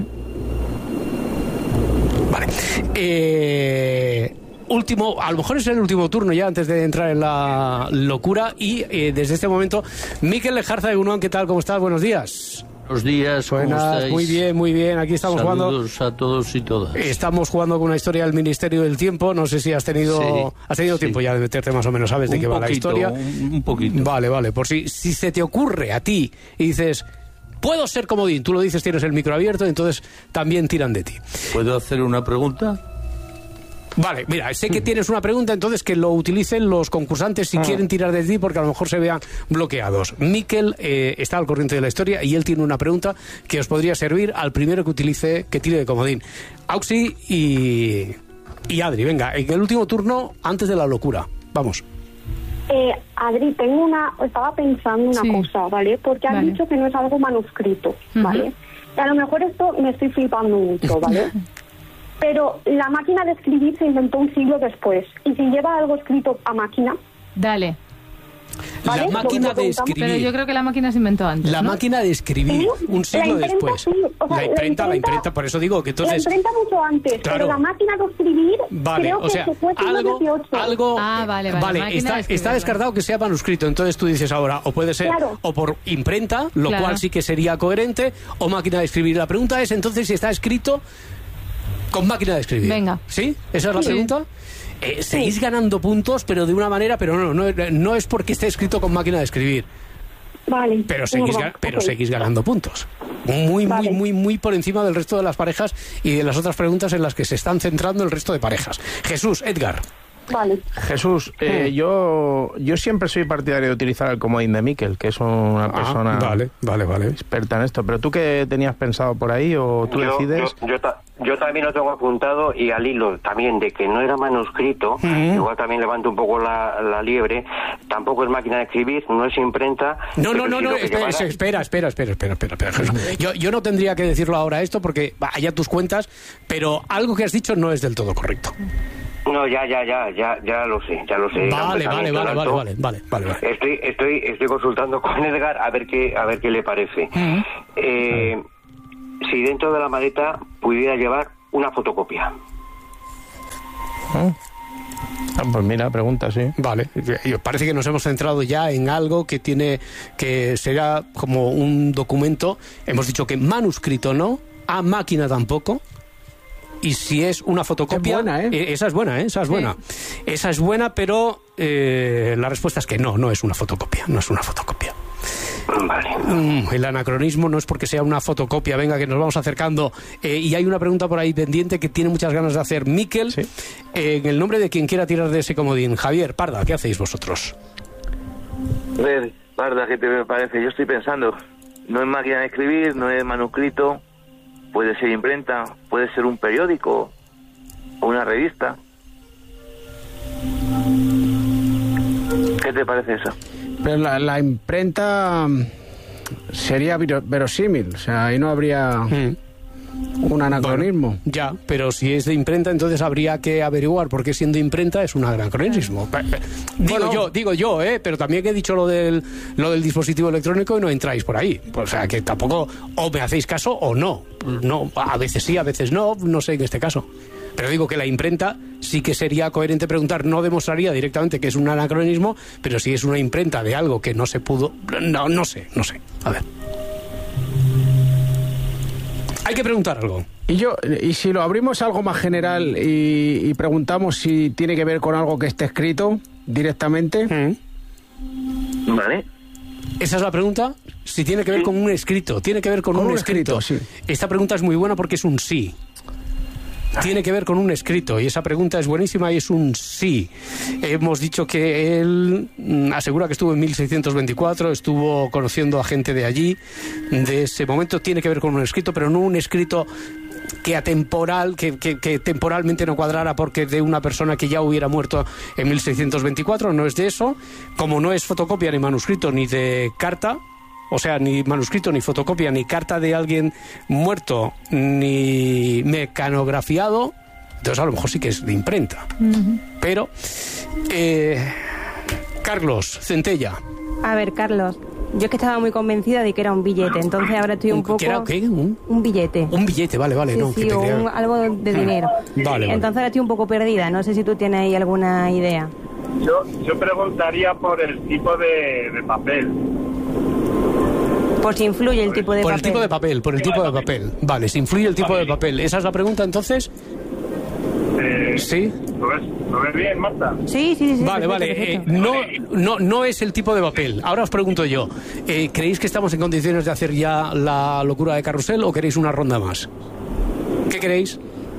Vale. Eh... Último, a lo mejor es el último turno ya antes de entrar en la locura y eh, desde este momento, Mikel Lejarza de Gunuan, ¿qué tal? ¿Cómo estás? Buenos días. Buenos días, ¿cómo Buenas, estáis? Muy bien, muy bien. Aquí estamos Saludos jugando. Saludos a todos y todas. Estamos jugando con una historia del Ministerio del Tiempo. No sé si has tenido sí, has tenido sí. tiempo ya de meterte más o menos, sabes un de qué va poquito, la historia. Un, un poquito. Vale, vale. Por si, si se te ocurre a ti y dices, puedo ser comodín, tú lo dices, tienes el micro abierto, entonces también tiran de ti. ¿Puedo hacer una pregunta? Vale, mira, sé que tienes una pregunta, entonces que lo utilicen los concursantes si ah. quieren tirar de ti, porque a lo mejor se vean bloqueados. Mikel eh, está al corriente de la historia y él tiene una pregunta que os podría servir al primero que utilice, que tire de comodín. Auxi y, y Adri, venga, en el último turno, antes de la locura. Vamos. Eh, Adri, tengo una, estaba pensando una sí. cosa, ¿vale? Porque has vale. dicho que no es algo manuscrito, ¿vale? Uh-huh. Y a lo mejor esto me estoy flipando mucho, ¿vale? Pero la máquina de escribir se inventó un siglo después. ¿Y si lleva algo escrito a máquina? Dale. ¿Vale? La máquina de escribir. Pero yo creo que la máquina se inventó antes, La ¿no? máquina de escribir, ¿sí? Un siglo la después. Sí. O sea, la, imprenta, la imprenta, la imprenta, por eso digo que entonces... La imprenta mucho antes, claro. Pero la máquina de escribir vale, creo o sea, que fue algo, dieciocho. algo... Ah, vale, vale. Vale, está, de está descartado que sea manuscrito, entonces tú dices ahora, o puede ser claro. o por imprenta, lo claro. cual sí que sería coherente, o máquina de escribir. La pregunta es entonces si está escrito con máquina de escribir. Venga. ¿Sí? ¿Esa es la sí. pregunta? Eh, seguís ganando puntos, pero de una manera, pero no, no, no es porque esté escrito con máquina de escribir. Vale. Pero seguís, Venga, pero okay. seguís ganando puntos. Muy, Vale. muy, muy, muy por encima del resto de las parejas y de las otras preguntas en las que se están centrando el resto de parejas. Jesús, Edgar. Vale. Jesús, eh, Mm. yo yo siempre soy partidario de utilizar el comodín de Miquel, que es una Ah, persona vale, vale, vale. experta en esto. ¿Pero tú qué tenías pensado por ahí o tú yo, decides? Yo, yo, ta- yo también lo tengo apuntado y al hilo también de que no era manuscrito, Ujú. igual también levanto un poco la, la liebre, tampoco es máquina de escribir, no es imprenta. No, pero no, no, sí no, lo que espera, llevara- espera, espera, espera, espera, espera, espera, Jesús. Yo, yo no tendría que decirlo ahora esto porque vaya tus cuentas, pero algo que has dicho no es del todo correcto. No, ya, ya, ya, ya, ya lo sé, ya lo sé. Era un Vale, vale, pensamiento vale, en vale, alto. vale, vale, vale, vale. Estoy, estoy, estoy consultando con Edgar a ver qué, a ver qué le parece. Eh, si dentro de la maleta pudiera llevar una fotocopia. ¿Eh? Ah, pues mira, pregunta, sí. Vale, y parece que nos hemos centrado ya en algo que tiene, que será como un documento, hemos dicho que manuscrito no, a máquina tampoco, y si es una fotocopia... Es buena, ¿eh? eh, Esa es buena, ¿eh? Esa es buena. Esa es buena, pero eh, la respuesta es que no, no es una fotocopia, no es una fotocopia. Vale. Mm, el anacronismo no es porque sea una fotocopia, venga, que nos vamos acercando. Eh, y hay una pregunta por ahí pendiente que tiene muchas ganas de hacer Miquel, Sí. eh, en el nombre de quien quiera tirar de ese comodín. Javier, Parda, ¿qué hacéis vosotros? A ver, Parda, ¿qué te parece? Yo estoy pensando, no es máquina de escribir, no es manuscrito, puede ser imprenta, puede ser un periódico o una revista. ¿Qué te parece eso? Pero la, la imprenta mm, sería vero- verosímil, o sea, ahí no habría un anacronismo. Ya, pero si es de imprenta, entonces habría que averiguar por qué siendo imprenta es un anacronismo. Pe- pe- Digo Bueno. yo, digo yo, ¿eh? Pero también que he dicho lo del, lo del dispositivo electrónico y no entráis por ahí. O sea, que tampoco o me hacéis caso o no. No, a veces sí, a veces no, no sé en este caso. Pero digo que la imprenta sí que sería coherente preguntar, no demostraría directamente que es un anacronismo, pero si es una imprenta de algo que no se pudo... No, no sé, no sé. A ver. Hay que preguntar algo. Y yo, y si lo abrimos a algo más general y, y preguntamos si tiene que ver con algo que esté escrito directamente. Vale. ¿Esa es la pregunta? Si tiene que ver con un escrito. Tiene que ver con, Con un, un escrito. escrito, sí. Esta pregunta es muy buena porque es un sí. Tiene que ver con un escrito y esa pregunta es buenísima y es un sí. Hemos dicho que él mm, asegura que estuvo en mil seiscientos veinticuatro, estuvo conociendo a gente de allí. De ese momento tiene que ver con un escrito, pero no un escrito que atemporal, que, que, que temporalmente no cuadrara porque de una persona que ya hubiera muerto en mil seiscientos veinticuatro, no es de eso. Como no es fotocopia ni manuscrito ni de carta, o sea, ni manuscrito, ni fotocopia, ni carta de alguien muerto, ni mecanografiado, entonces a lo mejor sí que es de imprenta. Pero, eh, Carlos Centella. A ver, Carlos, yo es que estaba muy convencida de que era un billete, entonces ahora estoy un ¿Un- poco... que era qué? ¿Un? Un billete. Un billete, vale, vale, Sí, no. sí, que te o creía- un- algo de dinero. Vale, vale. Entonces ahora estoy un poco perdida, no sé si tú tienes ahí alguna idea. Yo, yo preguntaría por el tipo de, de papel. Por si influye el tipo de Por papel. el tipo de papel, por el tipo de papel. Vale, si influye el tipo de papel. ¿Esa es la pregunta entonces? Eh, Sí. ¿Lo ves, ¿Lo ves bien, Marta? Sí, sí, sí. Vale, perfecto, vale. perfecto. eh, no, no, no es el tipo de papel. Ahora os pregunto yo. eh, ¿Creéis que estamos en condiciones de hacer ya la locura de carrusel o queréis una ronda más? ¿Qué queréis?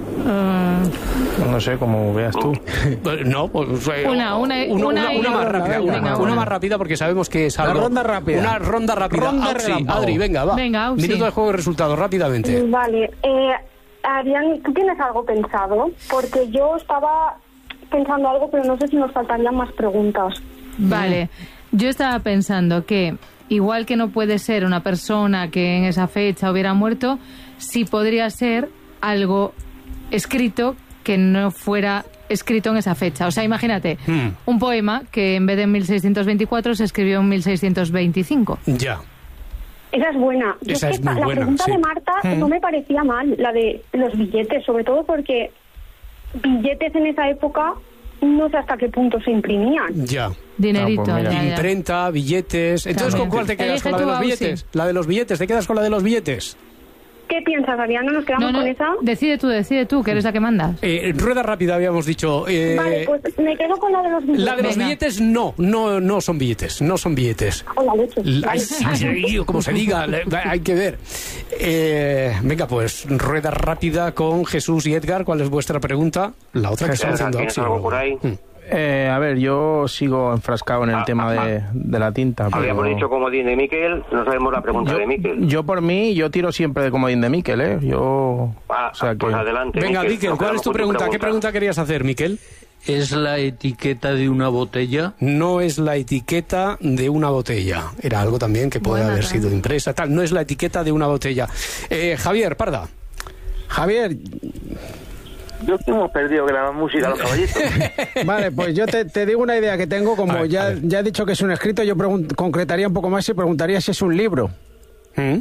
No sé, como veas tú. Eh, No, pues, eh, Una, una, una, una y una más otra. rápida. Venga, Una, una. una más rápida porque sabemos que es La algo. ronda rápida. Una ronda rápida. Ronda Auxi, relámpago. Adri, venga, va. Venga, Auxi. Minuto de juego y resultado, rápidamente. Vale. Eh, Adrián, ¿tú tienes algo pensado? Porque yo estaba pensando algo, pero no sé si nos faltarían más preguntas. Vale, yo estaba pensando que igual que no puede ser una persona que en esa fecha hubiera muerto, sí podría ser algo escrito que no fuera escrito en esa fecha. O sea, imagínate, Hmm. un poema que en vez de en mil seiscientos veinticuatro se escribió en mil seiscientos veinticinco. Ya. Esa es buena. Yo Esa es es que muy la buena, pregunta sí. de Marta Mm. no me parecía mal, la de los billetes, sobre todo porque billetes en esa época no sé hasta qué punto se imprimían. Ya. Dinerito, Ah, pues mira. ya, ya. Imprenta, billetes. Entonces, También. ¿con cuál te quedas? Elige ¿Con la de tú, los Auxi. billetes? La de los billetes. ¿Te quedas con la de los billetes? ¿Qué piensas, Adriana? ¿Nos quedamos No, no, con esa? decide tú, decide tú, que eres la que mandas. Eh, rueda rápida habíamos dicho. Eh, Vale, pues me quedo con la de los billetes. La de los Venga. billetes no, no, no son billetes, no son billetes. Hola, leche. Ay, sí, sí, como se diga, le- hay que ver. Eh, venga, pues rueda rápida con Jesús y Edgar. ¿Cuál es vuestra pregunta? La otra que está haciendo ¿Tienes Auxi. algo por ahí? Eh, a ver, yo sigo enfrascado en el Ah, tema ah, de, de la tinta. pero- Habíamos dicho comodín de Miquel, no sabemos la pregunta de Miquel. Yo por mí, yo tiro siempre de comodín de Miquel, ¿eh? Yo... Ah, o sea que... pues adelante. Venga, Miquel, Miquel, nos ¿cuál quedamos es tu con pregunta? ¿Qué pregunta querías hacer, Miquel? ¿Es la etiqueta de una botella? No es la etiqueta de una botella. Era algo también que puede haber sido impresa. Tal. No es la etiqueta de una botella. Eh, Javier, Parda. Javier, Yo que hemos perdido que la música los caballitos. vale, pues yo te, te digo una idea que tengo. Como A ver, a ya, ver. ya he dicho que es un escrito, yo pregun- concretaría un poco más y preguntaría si es un libro. ¿Mm?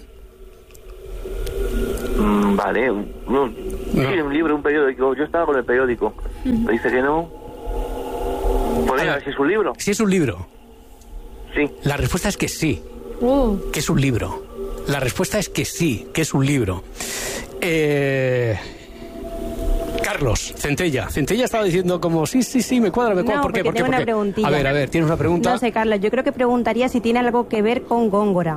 Mm, vale, no, sí, un libro, un periódico. Yo estaba con el periódico. Me dice que no. Pues venga, a ver si es un libro. Si es un libro. Sí. La respuesta es que sí, Uh, que es un libro. La respuesta es que sí, que es un libro. Eh... Carlos, Centella. Centella estaba diciendo como, sí, sí, sí, me cuadra, me cuadra. No, ¿Por qué? porque ¿Por qué? tengo una ¿Por qué? preguntilla. A ver, a ver, ¿tienes una pregunta? No sé, Carlos, yo creo que preguntaría si tiene algo que ver con Góngora.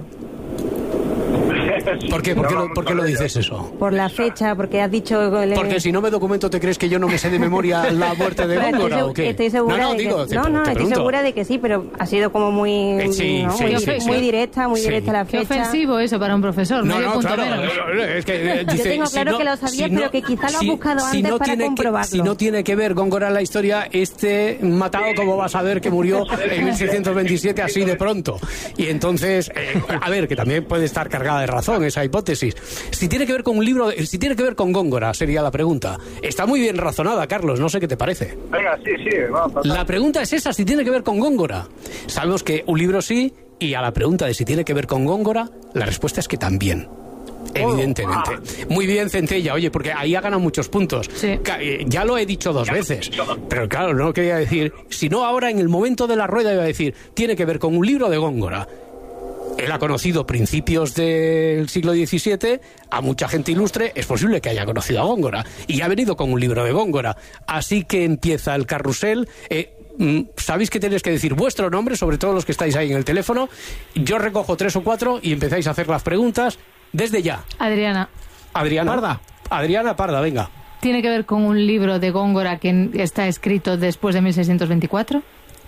¿Por qué? ¿Por qué, lo, por qué lo dices eso? Por la fecha, porque has dicho... Porque si no me documento, ¿te crees que yo no me sé de memoria la muerte de Pero estoy Góngora seg- o qué? Estoy segura no, no, de digo, que, te, no, te no, estoy pregunto. segura de que sí, pero ha sido como muy, Eh, sí, ¿no? sí, muy, sí, sí. muy directa, muy Sí. directa la qué fecha. ofensivo eso para un profesor, No, medio no, punto claro, menos. es que eh, Yo dice, tengo si claro no- que lo sabías, si no- pero que quizá lo has si- buscado si antes no para tiene que- comprobarlo. si no tiene que ver Góngora en la historia, este matado, como vas a ver, que murió en mil seiscientos veintisiete así de pronto. Y entonces, eh, a ver, que también puede estar cargada de razón esa hipótesis. Si tiene que ver con un libro, de- si tiene que ver con Góngora, sería la pregunta. Está muy bien razonada, Carlos, no sé qué te parece. Venga, sí, sí, vamos. La pregunta es esa, si tiene que ver con Góngora. Sabemos que un libro sí, y a la pregunta de si tiene que ver con Góngora, la respuesta es que también. Evidentemente. Muy bien, Centella. Oye, porque ahí ha ganado muchos puntos. Ca- eh, Ya lo he dicho dos veces. Pero claro, no quería decir... Si no, ahora en el momento de la rueda iba a decir, tiene que ver con un libro de Góngora. Él ha conocido principios del siglo diecisiete a mucha gente ilustre, es posible que haya conocido a Góngora, y ha venido con un libro de Góngora. Así que empieza el carrusel. Eh, mm, Sabéis que tenéis que decir vuestro nombre, sobre todo los que estáis ahí en el teléfono. Yo recojo tres o cuatro y empezáis a hacer las preguntas desde ya. Adriana, Adriana Parda. Adriana Parda, venga. ¿tiene que ver con un libro de Góngora que está escrito después de mil seiscientos veinticuatro?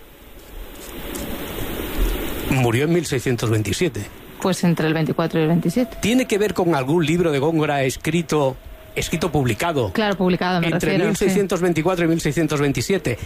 Murió en mil seiscientos veintisiete. Pues entre el veinticuatro y el veintisiete. ¿Tiene que ver con algún libro de Góngora escrito, escrito publicado? Claro, publicado, me Entre refiero. mil seiscientos veinticuatro y mil seiscientos veintisiete.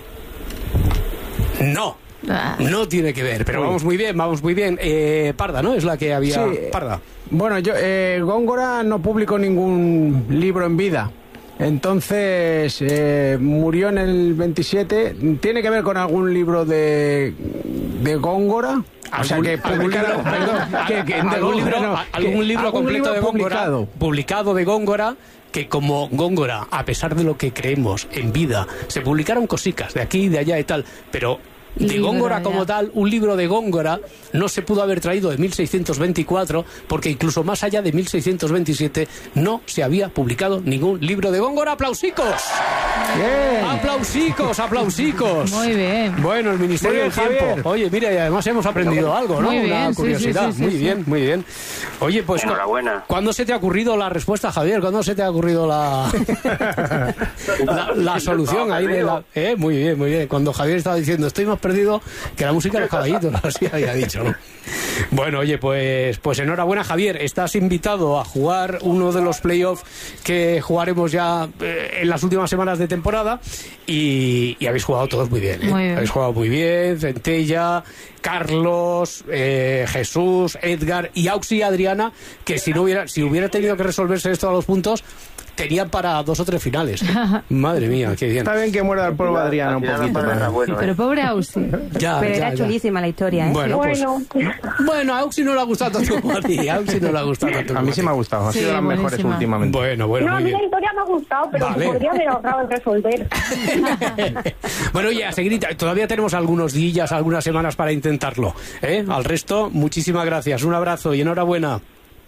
No. Ah. No tiene que ver, pero vamos muy bien, vamos muy bien. Eh, Parda, ¿no? Es la que había... Sí. Parda. Bueno, yo eh, Góngora no publicó ningún libro en vida. Entonces, eh, murió en el veintisiete. ¿Tiene que ver con algún libro de, de Góngora? O sea, que ¿Algún publicara- libro? perdón, que- que de ¿Algún Góngora, libro, no, a- que- algún libro algún completo libro de Góngora? publicado. Publicado de Góngora, que como Góngora, a pesar de lo que creemos en vida, se publicaron cosicas de aquí y de allá y tal, pero... De Libro, Góngora ya. como tal, un libro de Góngora no se pudo haber traído de mil seiscientos veinticuatro porque incluso más allá de mil seiscientos veintisiete no se había publicado ningún libro de Góngora. ¡Aplausicos! Bien. ¡Aplausicos, aplausicos! Muy bien. Bueno, el Ministerio Muy del bien, Tiempo. Javier. Oye, mira, y además hemos aprendido algo, ¿no? Muy bien, Una sí, curiosidad. sí, sí, sí, muy sí. bien, muy bien. Oye, pues... cu- Enhorabuena. ¿Cuándo se te ha ocurrido la respuesta, Javier? ¿Cuándo se te ha ocurrido la, la, la solución ahí de la... Eh, muy bien, muy bien. Cuando Javier estaba diciendo, estoy más perdido que la música de los caballitos, así había dicho, ¿no? Bueno, oye, pues, pues enhorabuena, Javier. Estás invitado a jugar uno de los playoffs que jugaremos ya eh, en las últimas semanas de temporada y, y habéis jugado todos muy bien, ¿eh? Muy bien. Habéis jugado muy bien, Centella, Carlos, eh, Jesús, Edgar y Auxi y Adriana, que si no hubiera, si hubiera tenido que resolverse esto a los puntos, tenían para dos o tres finales. Madre mía, qué bien. Está bien que muerda el polvo Adriana un poquito. pero- Pero pobre Ausi. Ya, Pero ya, era ya. chulísima la historia, ¿eh? Bueno, pues, Bueno, bueno, a Auxi no le ha gustado tanto como a ti. A Auxi no le ha gustado tanto A como mí a sí ti. me ha gustado, ha Sí, sido de las mejores buenísima. últimamente. Bueno, bueno, no, a muy mí la bien. historia me ha gustado, pero Vale. se podría haber ahorrado en resolver. Bueno, oye, a seguir, todavía tenemos algunos días, algunas semanas para intentarlo. ¿eh? Al resto, muchísimas gracias. Un abrazo y enhorabuena.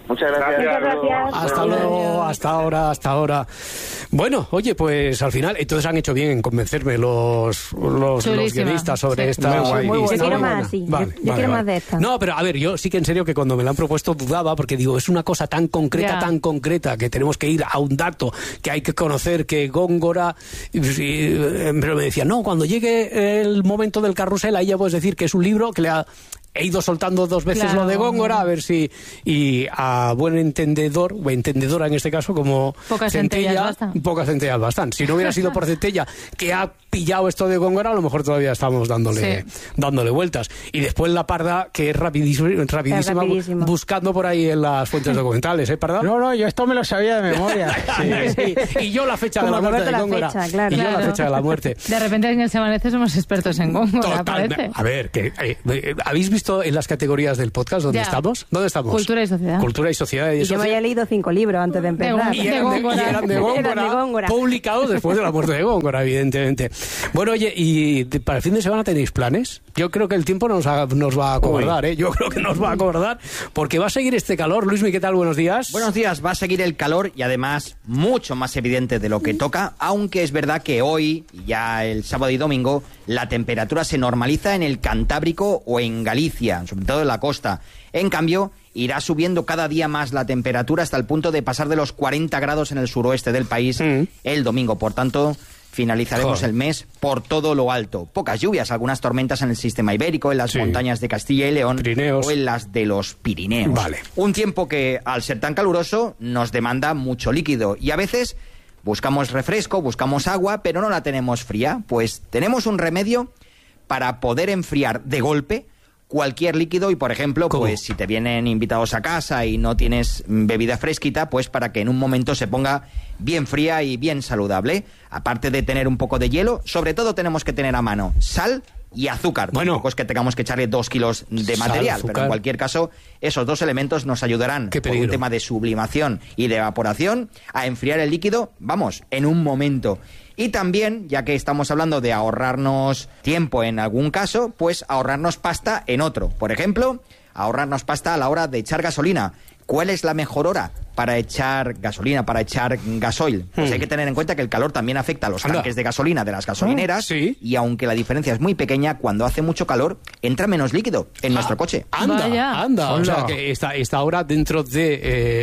Muchas gracias. Muchas gracias. Hasta luego, hasta ahora, hasta ahora. Bueno, oye, pues al final, entonces han hecho bien en convencerme los, los, los guionistas sobre sí. esta. Muy guay. Muy historia. yo quiero más, sí. Vale, yo vale, quiero vale. más de esta. No, pero a ver, yo sí que en serio que cuando me la han propuesto dudaba, porque digo, es una cosa tan concreta, Ya. tan concreta, que tenemos que ir a un dato, que hay que conocer, que Góngora. Y, y, pero me decía, no, cuando llegue el momento del carrusel, ahí ya puedes decir que es un libro que le ha. He ido soltando dos veces Claro. lo de Góngora, a ver si... Y a buen entendedor, o entendedora en este caso, como Pocas Centella, centellas bastan. pocas centellas bastan. Si no hubiera sido por Centella, que ha pillado esto de Góngora, a lo mejor todavía estamos dándole, Sí. dándole vueltas. Y después la Parda, que es rapidísima, rapidísima, Es rapidísimo. buscando por ahí en las fuentes documentales, ¿eh, Parda? No, no, yo esto me lo sabía de memoria. Sí, sí. Y yo la fecha Como de la muerte Roberto de la Góngora. fecha, claro. Y yo la Claro. fecha de la muerte. De repente en el Semanece somos expertos en Góngora, Total, parece. a ver, que, eh, eh, ¿habéis visto en las categorías del podcast dónde Ya. estamos? ¿Dónde estamos? Cultura y sociedad. Cultura y sociedad. Y Y yo me sociedad. había leído cinco libros antes de empezar. Y eran de, y eran de Góngora, Eran de Góngora. publicados después de la muerte de Góngora, evidentemente. Bueno, oye, ¿y de- para el fin de semana tenéis planes? Yo creo que el tiempo nos, ha- nos va a acordar, ¿eh? Yo creo que nos va a acordar, porque va a seguir este calor. Luismi, ¿qué tal? Buenos días. Buenos días, va a seguir el calor y además mucho más evidente de lo que toca, aunque es verdad que hoy, ya el sábado y domingo, la temperatura se normaliza en el Cantábrico o en Galicia, sobre todo en la costa. En cambio, irá subiendo cada día más la temperatura hasta el punto de pasar de los cuarenta grados en el suroeste del país Mm. el domingo. Por tanto, finalizaremos Joder. el mes por todo lo alto. Pocas lluvias, algunas tormentas en el sistema ibérico, en las Sí. montañas de Castilla y León Pirineos. o en las de los Pirineos. Vale. Un tiempo que, al ser tan caluroso, nos demanda mucho líquido y a veces buscamos refresco, buscamos agua, pero no la tenemos fría. Pues tenemos un remedio para poder enfriar de golpe cualquier líquido y, por ejemplo, ¿Cómo? pues si te vienen invitados a casa y no tienes mm, bebida fresquita, pues para que en un momento se ponga bien fría y bien saludable. Aparte de tener un poco de hielo, sobre todo tenemos que tener a mano sal y azúcar. Bueno. Tampoco es que tengamos que echarle dos kilos de Sal, material, azúcar. pero en cualquier caso, esos dos elementos nos ayudarán Qué por un peligro. tema de sublimación y de evaporación a enfriar el líquido, vamos, en un momento. Y también, ya que estamos hablando de ahorrarnos tiempo en algún caso, pues ahorrarnos pasta en otro. Por ejemplo, ahorrarnos pasta a la hora de echar gasolina. ¿Cuál es la mejor hora para echar gasolina, para echar gasoil? Pues Hmm. hay que tener en cuenta que el calor también afecta a los Anda. tanques de gasolina de las gasolineras. Ah, sí. Y aunque la diferencia es muy pequeña, cuando hace mucho calor, entra menos líquido en nuestro coche. Anda, Vaya. anda. O Hola. sea, que esta, esta hora dentro de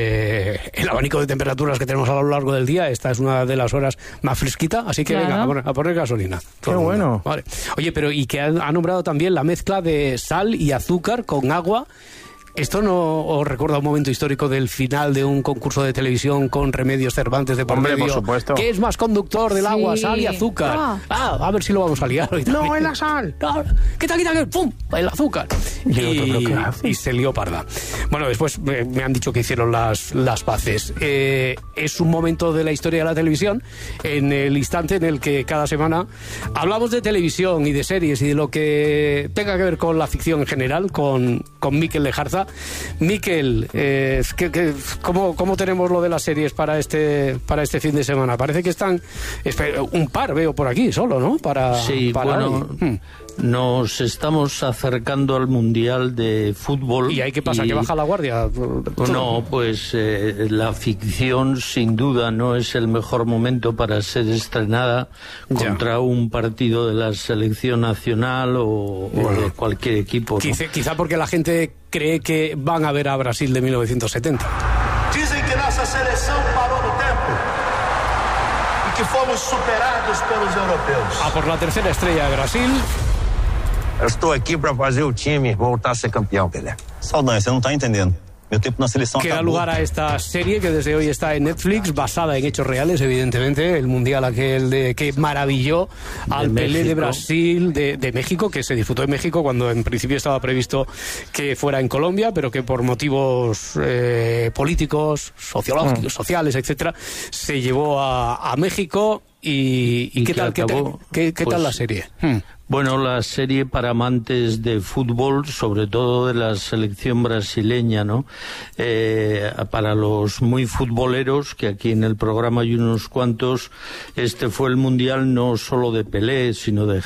eh, el abanico de temperaturas que tenemos a lo largo del día, esta es una de las horas más fresquita, así que Claro. venga, a poner, a poner gasolina. Todo el mundo. bueno. Vale. Oye, pero y que ha, ha nombrado también la mezcla de sal y azúcar con agua. ¿Esto no os recuerda un momento histórico del final de un concurso de televisión con Remedios Cervantes de por Hombre, medio? por supuesto. ¿Qué es más conductor del Sí. agua, sal y azúcar? Ah. Ah, a ver si lo vamos a liar hoy No, también. es la sal. No, quita, quita, quita, ¡pum! El azúcar. Y el otro, ¿pero qué hace? y se lió parda. Bueno, después me, me han dicho que hicieron las, las paces. Eh, es un momento de la historia de la televisión, en el instante en el que cada semana hablamos de televisión y de series y de lo que tenga que ver con la ficción en general, con, con Miquel Lejarza. Miquel, eh, ¿qué- qué- cómo, ¿cómo tenemos lo de las series para este, para este fin de semana? Parece que están espe- un par, veo por aquí solo, ¿no? Para, Sí, para bueno, hoy. Hmm. nos estamos acercando al Mundial de Fútbol. ¿Y ahí qué pasa? y- ¿Que baja la guardia? No, pues eh, la ficción sin duda no es el mejor momento para ser estrenada Ya. contra un partido de la selección nacional o, o Bueno. de cualquier equipo, ¿no? Quizá, quizá porque la gente cree que van a ver a Brasil de mil novecientos setenta. Dizem que nossa seleção parou no tempo e que fomos superados pelos europeus. A por la tercera estrella de Brasil. Eu estou aqui para fazer o time voltar a ser campeão, Pelé. Saldanha, você não tá entendendo. Meu tempo na seleção Que da acabou. lugar a esta serie que desde hoy está en Netflix, basada en hechos reales, evidentemente. El mundial aquel de que maravilló al De Pelé de México. Brasil, de, de México, que se disputó en México cuando en principio estaba previsto que fuera en Colombia, pero que por motivos eh, políticos, sociológicos, Mm. sociales, etcétera, se llevó a, a México. ¿Y, y Y qué que tal, qué, tal- acabó, qué- qué tal pues, la serie? Hmm. Bueno, la serie para amantes de fútbol, sobre todo de la selección brasileña, ¿no? Eh, para los muy futboleros, que aquí en el programa hay unos cuantos, este fue el mundial no solo de Pelé, sino de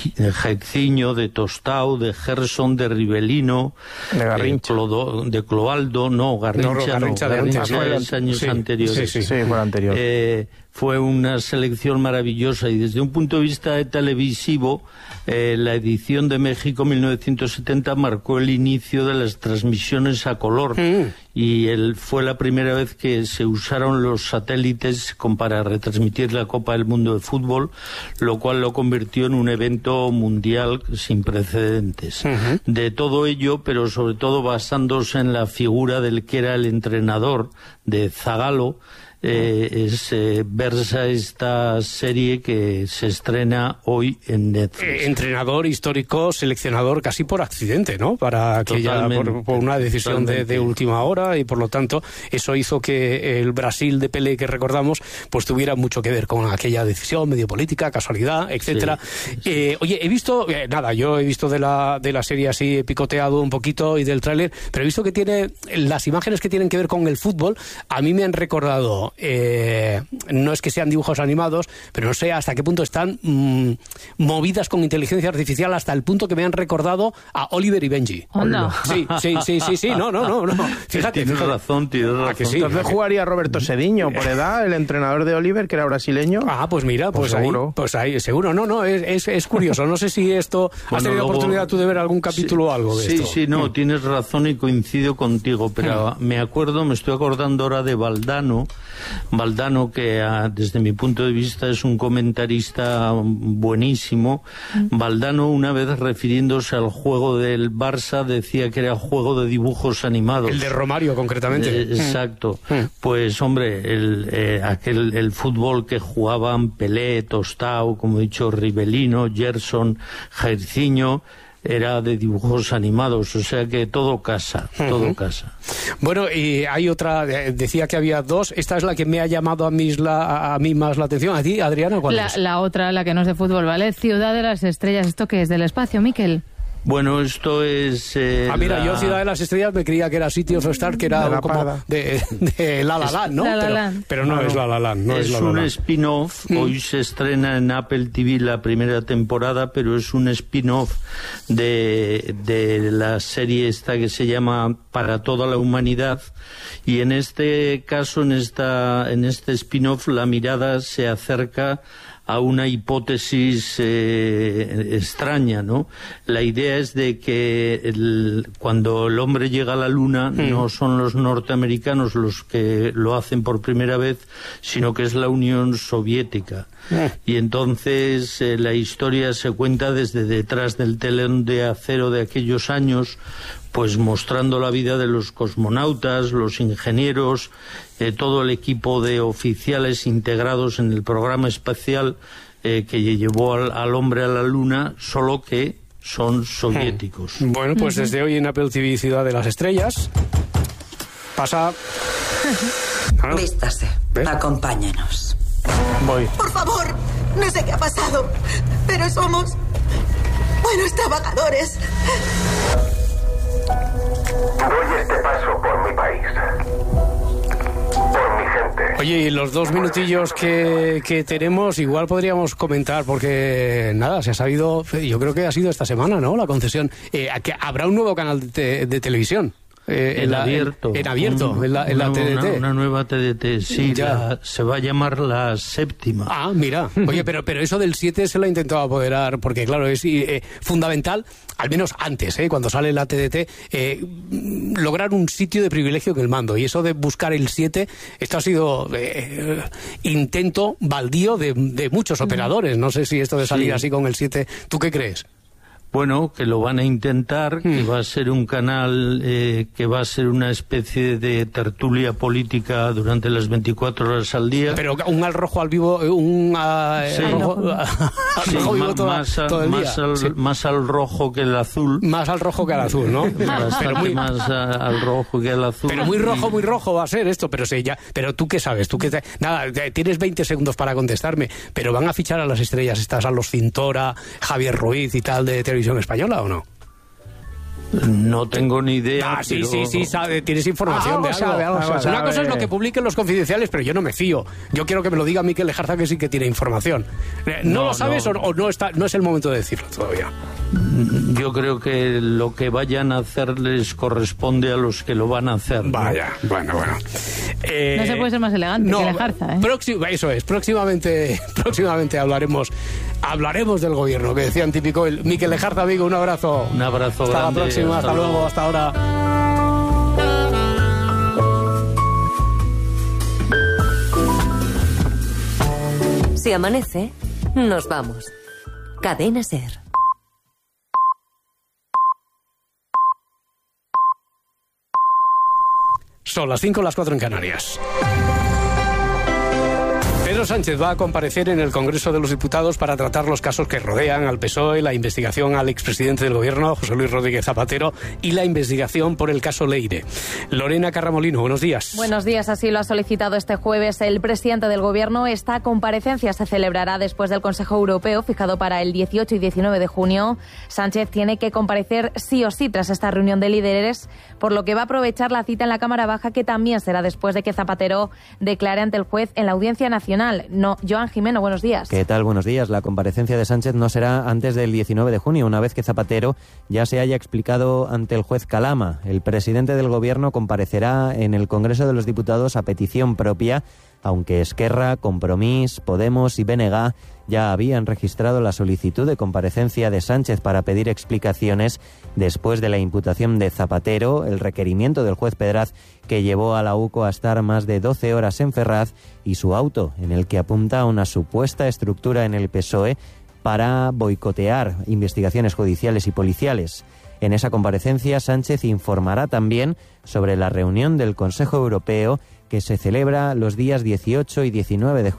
Jairzinho, de Tostao, de Gerson, de Rivelino, de Garrincha, eh, Clodo, de Cloaldo, no, Garrincha, no, Garrincha, no, Garrincha, Garrincha de antes, años sí, anteriores. Sí, sí, sí, fue el anterior. Eh, Fue una selección maravillosa y desde un punto de vista televisivo, eh, la edición de México mil novecientos setenta marcó el inicio de las transmisiones a color mm. y el, fue la primera vez que se usaron los satélites con, para retransmitir la Copa del Mundo de Fútbol, lo cual lo convirtió en un evento mundial sin precedentes. Uh-huh. De todo ello, pero sobre todo basándose en la figura del que era el entrenador de Zagallo, Eh, es, eh, versa esta serie que se estrena hoy en Netflix. Eh, entrenador histórico, seleccionador casi por accidente, ¿no? Para que ya por, por una decisión de, de última hora, y por lo tanto eso hizo que el Brasil de Pelé que recordamos pues tuviera mucho que ver con aquella decisión medio política, casualidad, etcétera. Sí, sí. Eh, oye, he visto, eh, nada, yo he visto de la, de la serie así, he picoteado un poquito y del tráiler, pero he visto que tiene las imágenes que tienen que ver con el fútbol, a mí me han recordado Eh, no es que sean dibujos animados, pero no sé hasta qué punto están mmm, movidas con inteligencia artificial, hasta el punto que me han recordado a Oliver y Benji. Onda. Sí, sí, sí, sí, sí, no, no, no, no. Fíjate. Tienes fíjate. razón, tienes razón. Que sí, Entonces que... jugaría Roberto Cediño, por edad, el entrenador de Oliver, que era brasileño. Ah, pues mira, pues, pues ahí, seguro. pues ahí, seguro. No, no, es, es, es curioso. No sé si esto, bueno, has tenido luego... oportunidad tú de ver algún capítulo sí, o algo de sí, esto. Sí, sí, no, mm. tienes razón y coincido contigo, pero mm. me acuerdo, me estoy acordando ahora de Valdano, Valdano que a, desde mi punto de vista es un comentarista buenísimo. Mm. Valdano, una vez refiriéndose al juego del Barça, decía que era juego de dibujos animados. El de Romario, concretamente. Eh, exacto. Mm. Pues, hombre, el, eh, aquel, el fútbol que jugaban Pelé, Tostao, como he dicho, Rivelino, Gerson, Jairzinho, era de dibujos animados, o sea que todo casa, uh-huh. todo casa. Bueno, y hay otra, decía que había dos, esta es la que me ha llamado a mí, la, a mí más la atención. ¿A ti, Adriana, cuál la, es? La otra, la que no es de fútbol, ¿vale? Ciudad de las Estrellas, ¿esto qué es? ¿Del espacio, Miquel? Bueno, esto es... Eh, ah, mira, la... yo Ciudad de las Estrellas me creía que era City of Stars, que era de como de, de La La Land, ¿no? La La pero, Land. pero no, no es La La Land. No es es La La un Land. spin-off, mm. hoy se estrena en Apple T V la primera temporada, pero es un spin-off de, de la serie esta que se llama Para toda la humanidad, y en este caso, en, esta, en este spin-off, la mirada se acerca a una hipótesis eh, extraña, ¿no? La idea es de que el, cuando el hombre llega a la Luna mm. no son los norteamericanos los que lo hacen por primera vez, sino que es la Unión Soviética. Mm. Y entonces eh, la historia se cuenta desde detrás del telón de acero de aquellos años, pues mostrando la vida de los cosmonautas, los ingenieros, eh, todo el equipo de oficiales integrados en el programa espacial eh, que llevó al, al hombre a la Luna, solo que son soviéticos. Bueno, pues uh-huh. desde hoy en Apple T V Ciudad de las Estrellas pasa... ¿Ah? Vístase, ¿ves? Acompáñenos. Voy. Por favor, no sé qué ha pasado, pero somos buenos trabajadores. Doy este paso por mi país, por mi gente. Oye, y los dos minutillos que, que tenemos, igual podríamos comentar, porque nada, se ha sabido, yo creo que ha sido esta semana, ¿no? La concesión, eh, que habrá un nuevo canal de, te, de televisión. Eh, en, en, la, abierto, en, en abierto, un, en la, en una, la T D T. Una, una nueva T D T, sí, la, se va a llamar La Séptima. Ah, mira. Oye, pero, pero eso del siete se lo ha intentado apoderar, porque claro, es eh, fundamental, al menos antes, eh, cuando sale la T D T, eh, lograr un sitio de privilegio en el mando. Y eso de buscar el siete, esto ha sido eh, intento baldío de, de muchos operadores. No sé si esto de salir sí. así con el siete, ¿tú qué crees? Bueno, que lo van a intentar, que va a ser un canal, eh, que va a ser una especie de tertulia política durante las veinticuatro horas al día. Pero un al rojo al vivo, un uh, sí. al rojo, sí, al rojo vivo más, toda, más, todo el más día. Al, Sí. más al rojo que el azul. Más al rojo que al azul, ¿no? Bastante muy, más a, al rojo que al azul. Pero muy rojo, muy rojo va a ser esto, pero sí, ya, pero tú qué sabes, tú qué te, nada, tienes veinte segundos para contestarme, pero van a fichar a las estrellas estas, a los Cintora, Javier Ruiz y tal de Televisión Española, ¿o no? No tengo ni idea. Ah, sí, pero... sí, sí, sabe, tienes información Ah, de algo. sabe, algo Una sabe. cosa es lo que publiquen los confidenciales, pero yo no me fío. Yo quiero que me lo diga Mikel Lejarza, que sí que tiene información. ¿No, No, lo sabes no. O, o no está, no es el momento de decirlo todavía? Yo creo que lo que vayan a hacer les corresponde a los que lo van a hacer. ¿no? Vaya, bueno, bueno. Eh, No se puede ser más elegante no, que Lejarza, ¿eh? próximo- eso es, próximamente, próximamente hablaremos, hablaremos del gobierno, que decían típico el Mikel Lejarza, amigo, un abrazo. Un abrazo Hasta grande, la próxima, hasta, hasta luego, luego. hasta ahora. Si amanece, nos vamos. Cadena SER. Son las cinco, las cuatro en Canarias. Pedro Sánchez va a comparecer en el Congreso de los Diputados para tratar los casos que rodean al P S O E, la investigación al expresidente del Gobierno, José Luis Rodríguez Zapatero, y la investigación por el caso Leire. Lorena Carramolino, buenos días. Buenos días, así lo ha solicitado este jueves el presidente del Gobierno. Esta comparecencia se celebrará después del Consejo Europeo, fijado para el dieciocho y diecinueve de junio. Sánchez tiene que comparecer sí o sí tras esta reunión de líderes, por lo que va a aprovechar la cita en la Cámara Baja, que también será después de que Zapatero declare ante el juez en la Audiencia Nacional. No, Joan Jimeno, buenos días. ¿Qué tal? Buenos días. La comparecencia de Sánchez no será antes del diecinueve de junio, una vez que Zapatero ya se haya explicado ante el juez Calama. El presidente del Gobierno comparecerá en el Congreso de los Diputados a petición propia, aunque Esquerra, Compromís, Podemos y B N G ya habían registrado la solicitud de comparecencia de Sánchez para pedir explicaciones después de la imputación de Zapatero, el requerimiento del juez Pedraz que llevó a la U C O a estar más de doce horas en Ferraz, y su auto, en el que apunta a una supuesta estructura en el P S O E para boicotear investigaciones judiciales y policiales. En esa comparecencia, Sánchez informará también sobre la reunión del Consejo Europeo que se celebra los días dieciocho y diecinueve de